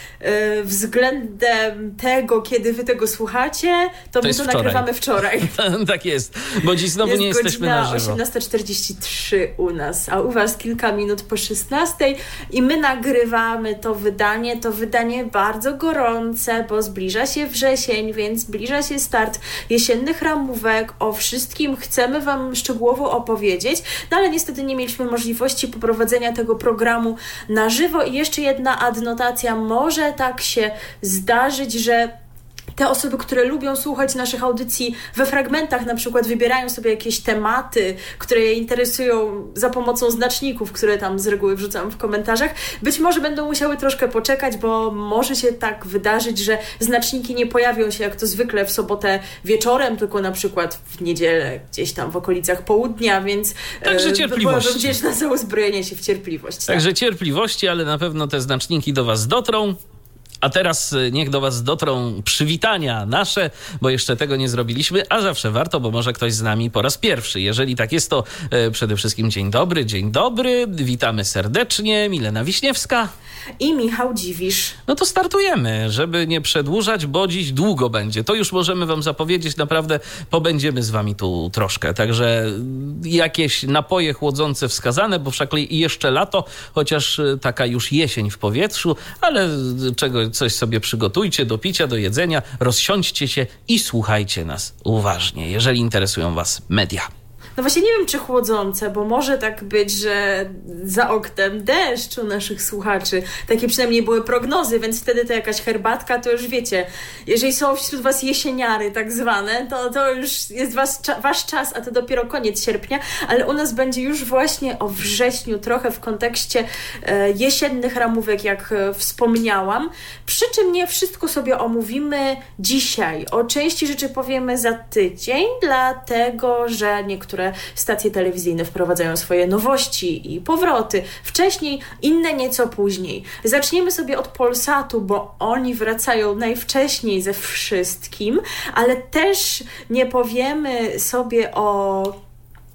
F: względem tego, kiedy wy tego słuchacie, to my to nagrywamy wczoraj.
A: Tak jest, bo dziś znowu nie jesteśmy na żywo.
F: Jest 18:43 u nas, a u was kilka minut po 16 i my nagrywamy to wydanie bardzo gorące, bo zbliża się wrzesień, więc zbliża się start jesiennych ramówek. O wszystkim chcemy wam szczegółowo opowiedzieć, no ale niestety nie mieliśmy możliwości poprowadzenia tego programu na żywo. I jeszcze jedna adnotacja, może tak się zdarzyć, że te osoby, które lubią słuchać naszych audycji we fragmentach, na przykład wybierają sobie jakieś tematy, które je interesują za pomocą znaczników, które tam z reguły wrzucam w komentarzach, być może będą musiały troszkę poczekać, bo może się tak wydarzyć, że znaczniki nie pojawią się jak to zwykle w sobotę wieczorem, tylko na przykład w niedzielę gdzieś tam w okolicach południa, więc
A: także cierpliwości.
F: Byłabym wdzięczna za uzbrojenie się w cierpliwość.
A: Także cierpliwości, ale na pewno te znaczniki do was dotrą. A teraz niech do was dotrą przywitania nasze, bo jeszcze tego nie zrobiliśmy, a zawsze warto, bo może ktoś z nami po raz pierwszy. Jeżeli tak jest, to przede wszystkim dzień dobry, witamy serdecznie, Milena Wiśniewska
F: i Michał Dziwisz.
A: No to startujemy, żeby nie przedłużać, bo dziś długo będzie. To już możemy wam zapowiedzieć, naprawdę pobędziemy z wami tu troszkę. Także jakieś napoje chłodzące wskazane, bo wszak jeszcze lato, chociaż taka już jesień w powietrzu, ale coś sobie przygotujcie do picia, do jedzenia, rozsiądźcie się i słuchajcie nas uważnie, jeżeli interesują was media.
F: No właśnie nie wiem, czy chłodzące, bo może tak być, że za oknem deszcz u naszych słuchaczy. Takie przynajmniej były prognozy, więc wtedy to jakaś herbatka, to już wiecie, jeżeli są wśród was jesieniary tak zwane, to już jest wasz czas, a to dopiero koniec sierpnia, ale u nas będzie już właśnie o wrześniu, trochę w kontekście jesiennych ramówek, jak wspomniałam. Przy czym nie wszystko sobie omówimy dzisiaj. O części rzeczy powiemy za tydzień, dlatego, że niektóre stacje telewizyjne wprowadzają swoje nowości i powroty wcześniej, inne nieco później. Zaczniemy sobie od Polsatu, bo oni wracają najwcześniej ze wszystkim, ale też nie powiemy sobie o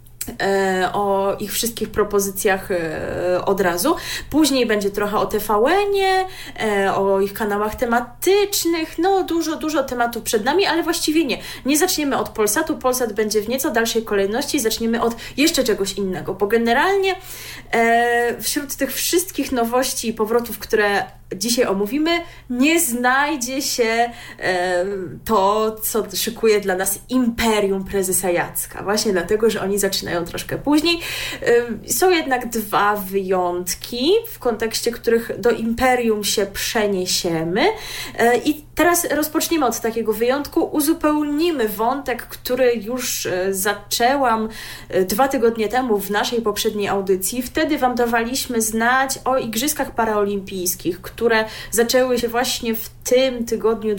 F: ich wszystkich propozycjach od razu. Później będzie trochę o TVN-ie, o ich kanałach tematycznych, no dużo tematów przed nami, ale właściwie nie zaczniemy od Polsatu. Polsat będzie w nieco dalszej kolejności, zaczniemy od jeszcze czegoś innego, bo generalnie wśród tych wszystkich nowości i powrotów, które dzisiaj omówimy, nie znajdzie się to, co szykuje dla nas Imperium Prezesa Jacka. Właśnie dlatego, że oni zaczynają troszkę później. Są jednak dwa wyjątki, w kontekście których do Imperium się przeniesiemy. I teraz rozpoczniemy od takiego wyjątku. Uzupełnimy wątek, który już zaczęłam 2 tygodnie temu w naszej poprzedniej audycji. Wtedy wam dawaliśmy znać o Igrzyskach Paraolimpijskich, które zaczęły się właśnie w tym tygodniu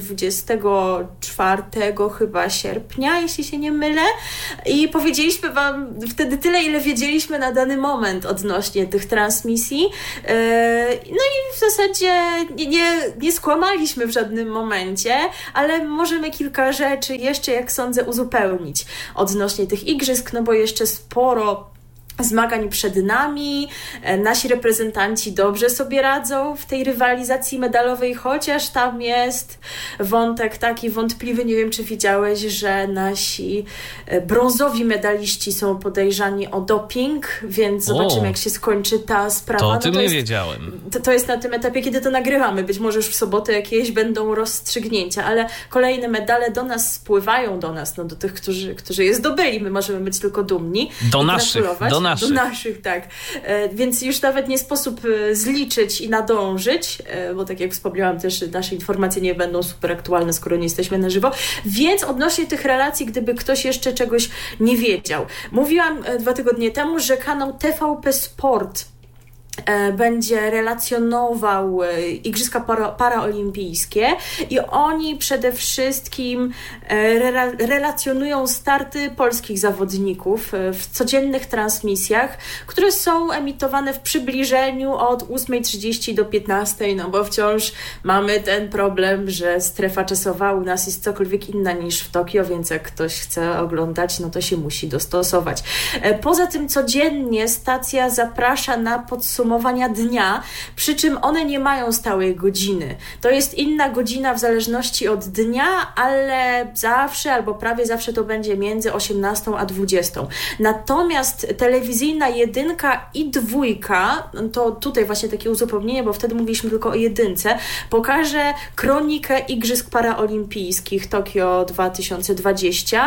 F: 24 chyba sierpnia, jeśli się nie mylę. I powiedzieliśmy wam wtedy tyle, ile wiedzieliśmy na dany moment odnośnie tych transmisji. No i w zasadzie nie skłamaliśmy w żadnym momencie, ale możemy kilka rzeczy jeszcze, jak sądzę, uzupełnić odnośnie tych igrzysk, no bo jeszcze sporo zmagań przed nami. Nasi reprezentanci dobrze sobie radzą w tej rywalizacji medalowej, chociaż tam jest wątek taki wątpliwy. Nie wiem, czy widziałeś, że nasi brązowi medaliści są podejrzani o doping, więc zobaczymy, jak się skończy ta sprawa.
A: To o tym nie wiedziałem.
F: To jest na tym etapie, kiedy to nagrywamy. Być może już w sobotę jakieś będą rozstrzygnięcia, ale kolejne medale do nas spływają, do tych, którzy je zdobyli. My możemy być tylko dumni.
A: Do naszych,
F: tak. Więc już nawet nie sposób zliczyć i nadążyć, bo tak jak wspomniałam też, nasze informacje nie będą super aktualne, skoro nie jesteśmy na żywo. Więc odnośnie tych relacji, gdyby ktoś jeszcze czegoś nie wiedział. Mówiłam 2 tygodnie temu, że kanał TVP Sport będzie relacjonował Igrzyska Paraolimpijskie i oni przede wszystkim relacjonują starty polskich zawodników w codziennych transmisjach, które są emitowane w przybliżeniu od 8:30 do 15:00, no bo wciąż mamy ten problem, że strefa czasowa u nas jest cokolwiek inna niż w Tokio, więc jak ktoś chce oglądać, no to się musi dostosować. Poza tym codziennie stacja zaprasza na podsumowanie dnia, przy czym one nie mają stałej godziny. To jest inna godzina w zależności od dnia, ale zawsze albo prawie zawsze to będzie między 18 a 20. Natomiast telewizyjna 1 i 2, to tutaj właśnie takie uzupełnienie, bo wtedy mówiliśmy tylko o 1, pokaże kronikę Igrzysk Paraolimpijskich Tokio 2020,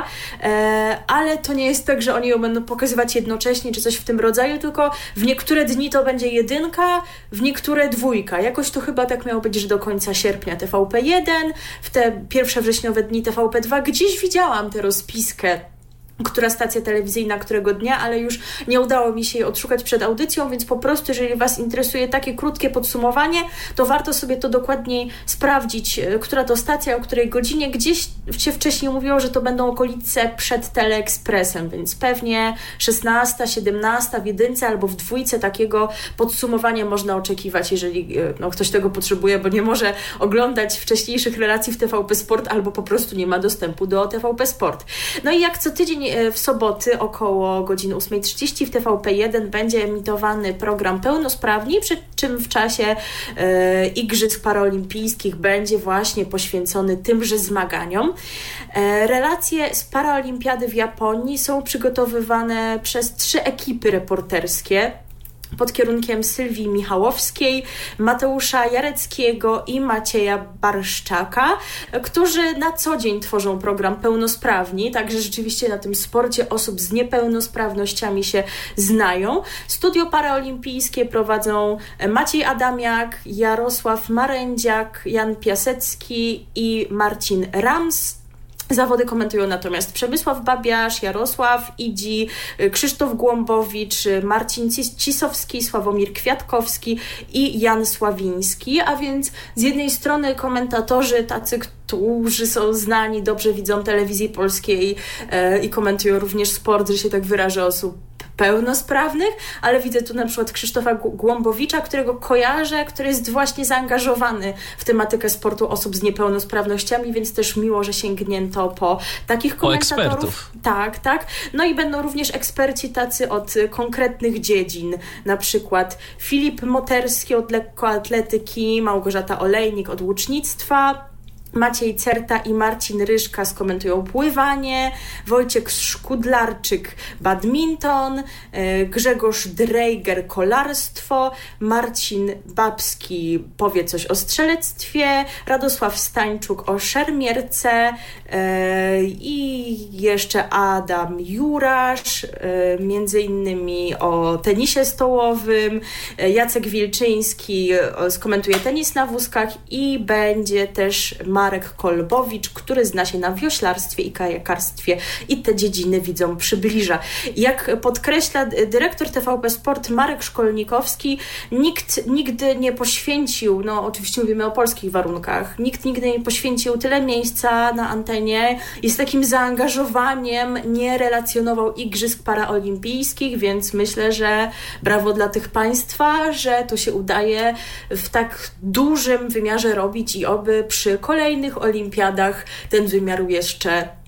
F: ale to nie jest tak, że oni ją będą pokazywać jednocześnie, czy coś w tym rodzaju, tylko w niektóre dni to będzie 1, w niektóre 2. Jakoś to chyba tak miało być, że do końca sierpnia TVP1, w te pierwsze wrześniowe dni TVP2. Gdzieś widziałam tę rozpiskę, która stacja telewizyjna którego dnia, ale już nie udało mi się jej odszukać przed audycją, więc po prostu, jeżeli Was interesuje takie krótkie podsumowanie, to warto sobie to dokładniej sprawdzić, która to stacja, o której godzinie. Gdzieś się wcześniej mówiło, że to będą okolice przed Teleekspresem, więc pewnie 16, 17 w 1 albo w 2 takiego podsumowania można oczekiwać, jeżeli ktoś tego potrzebuje, bo nie może oglądać wcześniejszych relacji w TVP Sport albo po prostu nie ma dostępu do TVP Sport. No i jak co tydzień w soboty około godziny 8:30 w TVP1 będzie emitowany program Pełnosprawni, przy czym w czasie Igrzysk Paraolimpijskich będzie właśnie poświęcony tymże zmaganiom. Relacje z Paraolimpiady w Japonii są przygotowywane przez 3 ekipy reporterskie pod kierunkiem Sylwii Michałowskiej, Mateusza Jareckiego i Macieja Barszczaka, którzy na co dzień tworzą program Pełnosprawni, także rzeczywiście na tym sporcie osób z niepełnosprawnościami się znają. Studio paraolimpijskie prowadzą Maciej Adamiak, Jarosław Marędziak, Jan Piasecki i Marcin Rams. Zawody komentują natomiast Przemysław Babiarz, Jarosław Idzi, Krzysztof Głąbowicz, Marcin Cisowski, Sławomir Kwiatkowski i Jan Sławiński, a więc z jednej strony komentatorzy tacy, którzy są znani, dobrze widzą telewizji polskiej i komentują również sport, że się tak wyrażę, osób pełnosprawnych, ale widzę tu na przykład Krzysztofa Głąbowicza, którego kojarzę, który jest właśnie zaangażowany w tematykę sportu osób z niepełnosprawnościami, więc też miło, że sięgnięto po takich komentatorów.
A: Ekspertów.
F: Tak. No i będą również eksperci tacy od konkretnych dziedzin, na przykład Filip Moterski od lekkoatletyki, Małgorzata Olejnik od łucznictwa, Maciej Certa i Marcin Ryszka skomentują pływanie, Wojciech Szkudlarczyk badminton, Grzegorz Drejger kolarstwo, Marcin Babski powie coś o strzelectwie, Radosław Stańczuk o szermierce i jeszcze Adam Jurasz, między innymi o tenisie stołowym, Jacek Wilczyński skomentuje tenis na wózkach i będzie też Marek Kolbowicz, który zna się na wioślarstwie i kajakarstwie i te dziedziny widzom przybliża. Jak podkreśla dyrektor TVP Sport Marek Szkolnikowski, nikt nigdy nie poświęcił, oczywiście mówimy o polskich warunkach, nikt nigdy nie poświęcił tyle miejsca na antenie i z takim zaangażowaniem nie relacjonował Igrzysk Paraolimpijskich, więc myślę, że brawo dla tych państwa, że to się udaje w tak dużym wymiarze robić i oby przy kolejnych olimpiadach ten wymiar jeszcze